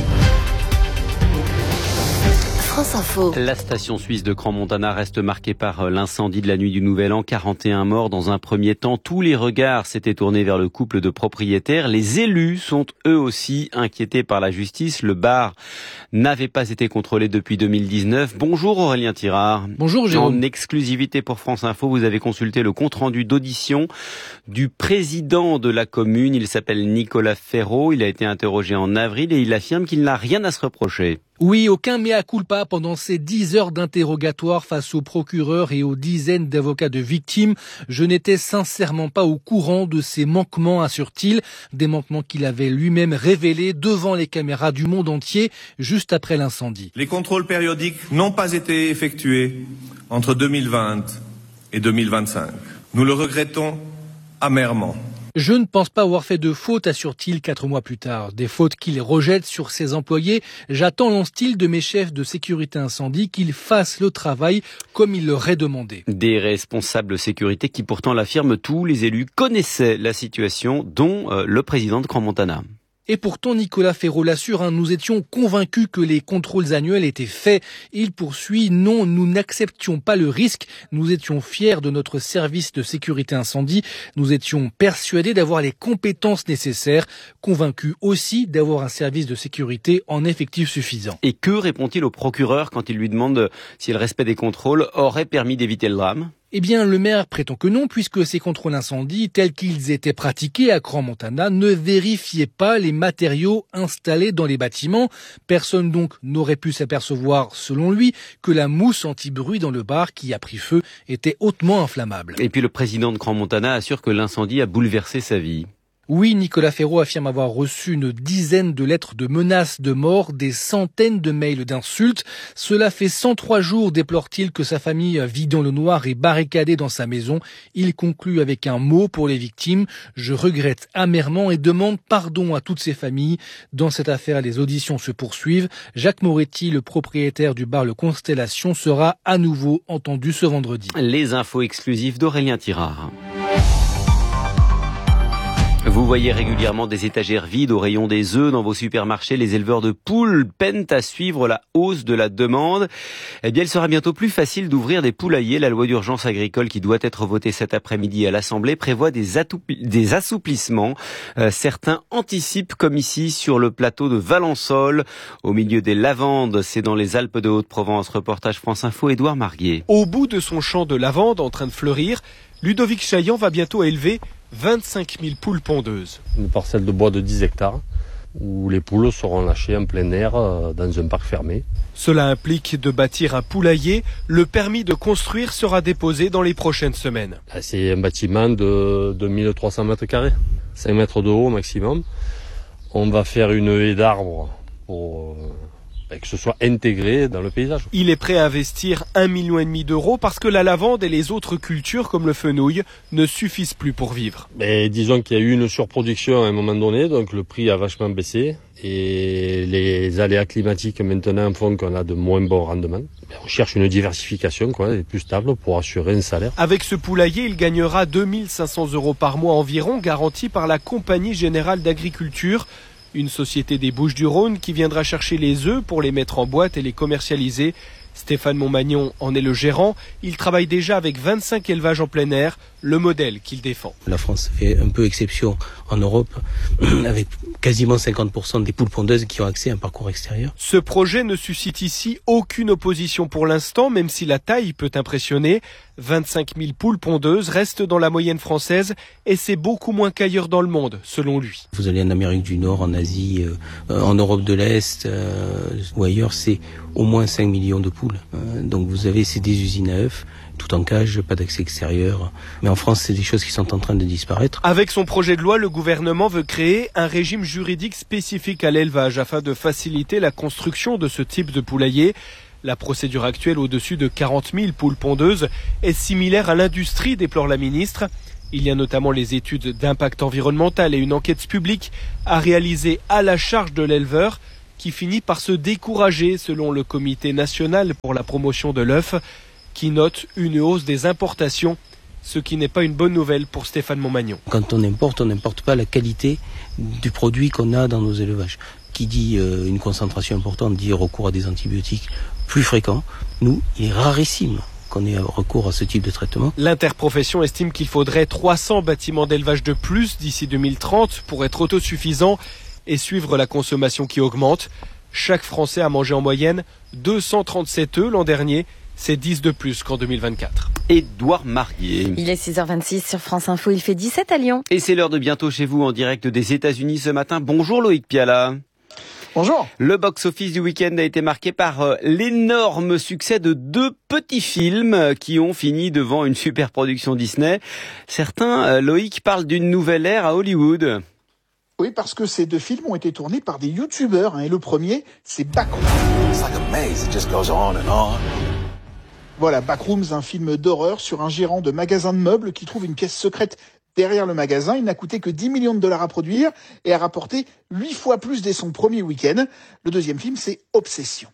France Info. La station suisse de Crans-Montana reste marquée par l'incendie de la nuit du Nouvel An. quarante et un morts dans un premier temps. Tous les regards s'étaient tournés vers le couple de propriétaires. Les élus sont eux aussi inquiétés par la justice. Le bar n'avait pas été contrôlé depuis deux mille dix-neuf. Bonjour Aurélien Tirard. Bonjour Jérôme. En exclusivité pour France Info, vous avez consulté le compte-rendu d'audition du président de la commune. Il s'appelle Nicolas Ferraud. Il a été interrogé en avril et il affirme qu'il n'a rien à se reprocher. Oui, aucun mea culpa pendant ces dix heures d'interrogatoire face aux procureurs et aux dizaines d'avocats de victimes. Je n'étais sincèrement pas au courant de ces manquements, assure-t-il. Des manquements qu'il avait lui-même révélés devant les caméras du monde entier juste après l'incendie. Les contrôles périodiques n'ont pas été effectués entre deux mille vingt et deux mille vingt-cinq. Nous le regrettons amèrement. Je ne pense pas avoir fait de faute, assure-t-il quatre mois plus tard. Des fautes qu'il rejette sur ses employés. J'attends, lance-t-il, de mes chefs de sécurité incendie qu'ils fassent le travail comme il leur est demandé. Des responsables de sécurité qui pourtant l'affirment, tous les élus connaissaient la situation, dont euh, le président de Crans-Montana. Et pourtant, Nicolas Ferraud l'assure, hein, nous étions convaincus que les contrôles annuels étaient faits. Il poursuit, non, nous n'acceptions pas le risque. Nous étions fiers de notre service de sécurité incendie. Nous étions persuadés d'avoir les compétences nécessaires, convaincus aussi d'avoir un service de sécurité en effectif suffisant. Et que répond-il au procureur quand il lui demande si le respect des contrôles aurait permis d'éviter le drame ? Eh bien, le maire prétend que non, puisque ces contrôles incendie, tels qu'ils étaient pratiqués à Crans-Montana, ne vérifiaient pas les matériaux installés dans les bâtiments. Personne donc n'aurait pu s'apercevoir, selon lui, que la mousse anti-bruit dans le bar qui a pris feu était hautement inflammable. Et puis le président de Crans-Montana assure que l'incendie a bouleversé sa vie. Oui, Nicolas Ferraud affirme avoir reçu une dizaine de lettres de menaces de mort, des centaines de mails d'insultes. Cela fait cent trois jours, déplore-t-il, que sa famille vit dans le noir et barricadée dans sa maison. Il conclut avec un mot pour les victimes. Je regrette amèrement et demande pardon à toutes ces familles. Dans cette affaire, les auditions se poursuivent. Jacques Moretti, le propriétaire du bar Le Constellation, sera à nouveau entendu ce vendredi. Les infos exclusives d'Aurélien Tirard. Vous voyez régulièrement des étagères vides au rayon des œufs dans vos supermarchés. Les éleveurs de poules peinent à suivre la hausse de la demande. Eh bien, il sera bientôt plus facile d'ouvrir des poulaillers. La loi d'urgence agricole qui doit être votée cet après-midi à l'Assemblée prévoit des, atoupi- des assouplissements. Euh, certains anticipent, comme ici sur le plateau de Valençol, au milieu des lavandes. C'est dans les Alpes de Haute-Provence. Reportage France Info, Édouard Marguier. Au bout de son champ de lavande en train de fleurir, Ludovic Chaillan va bientôt élever vingt-cinq mille poules pondeuses. Une parcelle de bois de dix hectares où les poules seront lâchées en plein air dans un parc fermé. Cela implique de bâtir un poulailler. Le permis de construire sera déposé dans les prochaines semaines. C'est un bâtiment de deux mille trois cents mètres carrés, cinq mètres de haut maximum. On va faire une haie d'arbres pour que ce soit intégré dans le paysage. Il est prêt à investir un million et demi d'euros parce que la lavande et les autres cultures comme le fenouil ne suffisent plus pour vivre. Mais disons qu'il y a eu une surproduction à un moment donné, donc le prix a vachement baissé et les aléas climatiques maintenant font qu'on a de moins bons rendements. On cherche une diversification quoi, plus stable pour assurer un salaire. Avec ce poulailler, il gagnera deux mille cinq cents euros par mois environ, garantis par la Compagnie Générale d'Agriculture. Une société des Bouches-du-Rhône qui viendra chercher les œufs pour les mettre en boîte et les commercialiser. Stéphane Montmagnon en est le gérant. Il travaille déjà avec vingt-cinq élevages en plein air, le modèle qu'il défend. La France fait un peu exception en Europe, avec quasiment cinquante pour cent des poules pondeuses qui ont accès à un parcours extérieur. Ce projet ne suscite ici aucune opposition pour l'instant, même si la taille peut impressionner. vingt-cinq mille poules pondeuses restent dans la moyenne française et c'est beaucoup moins qu'ailleurs dans le monde, selon lui. Vous allez en Amérique du Nord, en Asie, euh, en Europe de l'Est euh, ou ailleurs, c'est au moins cinq millions de poules. Euh, donc vous avez ces des usines à œufs, tout en cage, pas d'accès extérieur. Mais en France, c'est des choses qui sont en train de disparaître. Avec son projet de loi, le gouvernement veut créer un régime juridique spécifique à l'élevage afin de faciliter la construction de ce type de poulailler. La procédure actuelle au-dessus de quarante mille poules pondeuses est similaire à l'industrie, déplore la ministre. Il y a notamment les études d'impact environnemental et une enquête publique à réaliser à la charge de l'éleveur qui finit par se décourager selon le Comité national pour la promotion de l'œuf qui note une hausse des importations, ce qui n'est pas une bonne nouvelle pour Stéphane Montmagnon. Quand on importe, on n'importe pas la qualité du produit qu'on a dans nos élevages. Qui dit euh, une concentration importante dit recours à des antibiotiques plus fréquents. Nous, il est rarissime qu'on ait recours à ce type de traitement. L'interprofession estime qu'il faudrait trois cents bâtiments d'élevage de plus d'ici deux mille trente pour être autosuffisant et suivre la consommation qui augmente. Chaque Français a mangé en moyenne deux cent trente-sept œufs l'an dernier. C'est dix de plus qu'en deux mille vingt-quatre. Édouard Marié. Il est six heures vingt-six sur France Info, il fait dix-sept à Lyon. Et c'est l'heure de Bientôt chez vous en direct des États-Unis ce matin. Bonjour Loïc Piala. Bonjour. Le box-office du week-end a été marqué par euh, l'énorme succès de deux petits films euh, qui ont fini devant une super production Disney. Certains, euh, Loïc, parlent d'une nouvelle ère à Hollywood. Oui, parce que ces deux films ont été tournés par des youtubeurs. Hein, et le premier, c'est Backrooms. Voilà, Backrooms, un film d'horreur sur un gérant de magasin de meubles qui trouve une pièce secrète derrière le magasin. Il n'a coûté que dix millions de dollars à produire et a rapporté huit fois plus dès son premier week-end. Le deuxième film, c'est Obsession.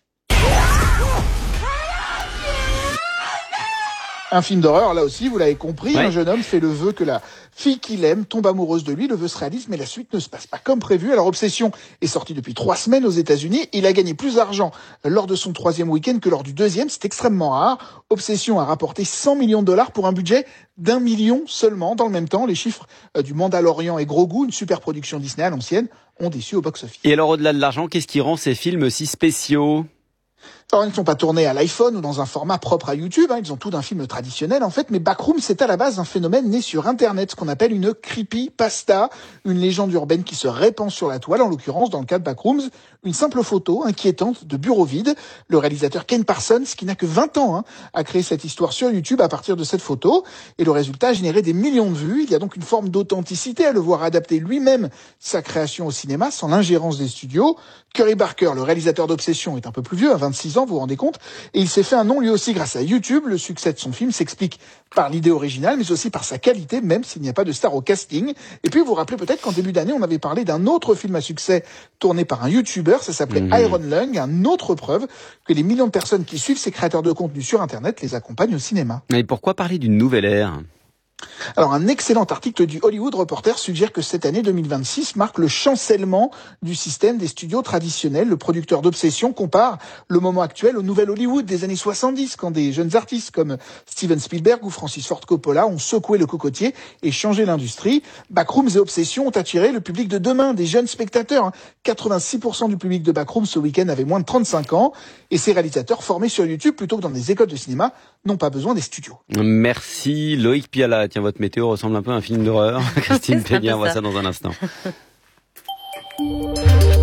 Un film d'horreur, là aussi, vous l'avez compris, ouais. Un jeune homme fait le vœu que la fille qu'il aime tombe amoureuse de lui, le vœu se réalise, mais la suite ne se passe pas comme prévu. Alors Obsession est sorti depuis trois semaines aux États-Unis. Il a gagné plus d'argent lors de son troisième week-end que lors du deuxième. C'est extrêmement rare. Obsession a rapporté cent millions de dollars pour un budget d'un million seulement. Dans le même temps, les chiffres du Mandalorian et Grogu, une super production Disney à l'ancienne, ont déçu au box-office. Et alors au-delà de l'argent, qu'est-ce qui rend ces films si spéciaux ? Alors, ils ne sont pas tournés à l'iPhone ou dans un format propre à YouTube, hein, ils ont tout d'un film traditionnel en fait, mais Backrooms c'est à la base un phénomène né sur Internet, ce qu'on appelle une creepypasta, une légende urbaine qui se répand sur la toile, en l'occurrence dans le cas de Backrooms, une simple photo inquiétante de bureau vide. Le réalisateur Ken Parsons, qui n'a que vingt ans, hein, a créé cette histoire sur YouTube à partir de cette photo, et le résultat a généré des millions de vues. Il y a donc une forme d'authenticité à le voir adapter lui-même sa création au cinéma sans l'ingérence des studios. Curry Barker, le réalisateur d'Obsession, est un peu plus vieux, à vingt-six ans, vous vous rendez compte, et il s'est fait un nom lui aussi grâce à YouTube. Le succès de son film s'explique par l'idée originale, mais aussi par sa qualité, même s'il n'y a pas de star au casting. Et puis vous vous rappelez peut-être qu'en début d'année, on avait parlé d'un autre film à succès tourné par un YouTuber, ça s'appelait mmh. Iron Lung, une autre preuve que les millions de personnes qui suivent ces créateurs de contenu sur Internet les accompagnent au cinéma. Et pourquoi parler d'une nouvelle ère ? Alors, un excellent article du Hollywood Reporter suggère que cette année deux mille vingt-six marque le chancellement du système des studios traditionnels. Le producteur d'Obsession compare le moment actuel au nouvel Hollywood des années soixante-dix, quand des jeunes artistes comme Steven Spielberg ou Francis Ford Coppola ont secoué le cocotier et changé l'industrie. Backrooms et Obsession ont attiré le public de demain, des jeunes spectateurs. quatre-vingt-six pour cent du public de Backrooms ce week-end avait moins de trente-cinq ans. Et ces réalisateurs formés sur YouTube plutôt que dans des écoles de cinéma n'ont pas besoin des studios. Merci Loïc Piala. Tiens, votre météo ressemble un peu à un film d'horreur. Christine Peña, on voit ça dans un instant.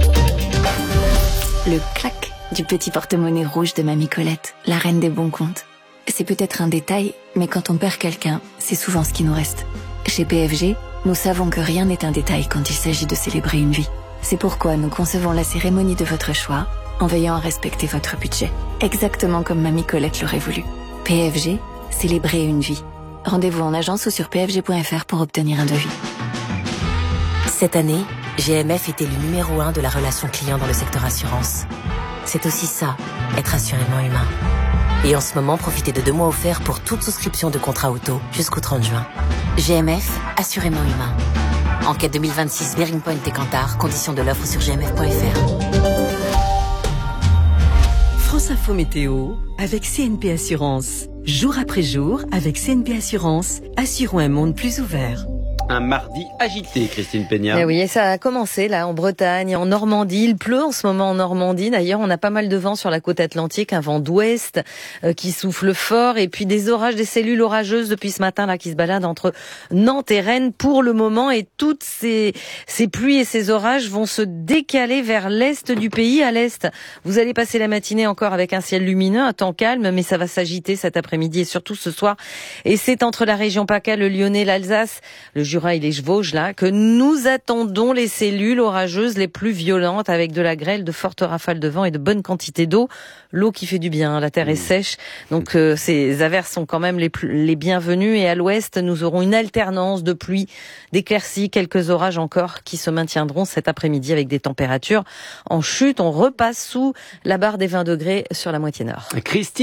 Le clac du petit porte-monnaie rouge de Mamie Colette, la reine des bons comptes. C'est peut-être un détail, mais quand on perd quelqu'un, c'est souvent ce qui nous reste. Chez P F G, nous savons que rien n'est un détail quand il s'agit de célébrer une vie. C'est pourquoi nous concevons la cérémonie de votre choix en veillant à respecter votre budget. Exactement comme Mamie Colette l'aurait voulu. P F G, célébrer une vie. Rendez-vous en agence ou sur p f g point f r pour obtenir un devis. Cette année, G M F est élu numéro un de la relation client dans le secteur assurance. C'est aussi ça, être assurément humain. Et en ce moment, profitez de deux mois offerts pour toute souscription de contrat auto jusqu'au trente juin. G M F, assurément humain. Enquête deux mille vingt-six, Bearing Point et Kantar, conditions de l'offre sur g m f point f r. France Info Météo avec C N P Assurance. Jour après jour, avec C N P Assurance, assurons un monde plus ouvert. Un mardi agité, Christine Peña. Eh oui, et ça a commencé là en Bretagne, en Normandie. Il pleut en ce moment en Normandie. D'ailleurs, on a pas mal de vent sur la côte atlantique, un vent d'ouest euh, qui souffle fort, et puis des orages, des cellules orageuses depuis ce matin là qui se baladent entre Nantes et Rennes pour le moment. Et toutes ces ces pluies et ces orages vont se décaler vers l'est du pays. À l'est, vous allez passer la matinée encore avec un ciel lumineux, un temps calme, mais ça va s'agiter cet après-midi et surtout ce soir. Et c'est entre la région PACA, le Lyonnais, l'Alsace, le Jura et les Vosges là que nous attendons les cellules orageuses les plus violentes, avec de la grêle, de fortes rafales de vent et de bonnes quantités d'eau. L'eau qui fait du bien, la terre est sèche, donc euh, ces averses sont quand même les, plus, les bienvenues. Et à l'ouest, nous aurons une alternance de pluie, d'éclaircies, quelques orages encore qui se maintiendront cet après-midi avec des températures en chute. On repasse sous la barre des vingt degrés sur la moitié nord. Christine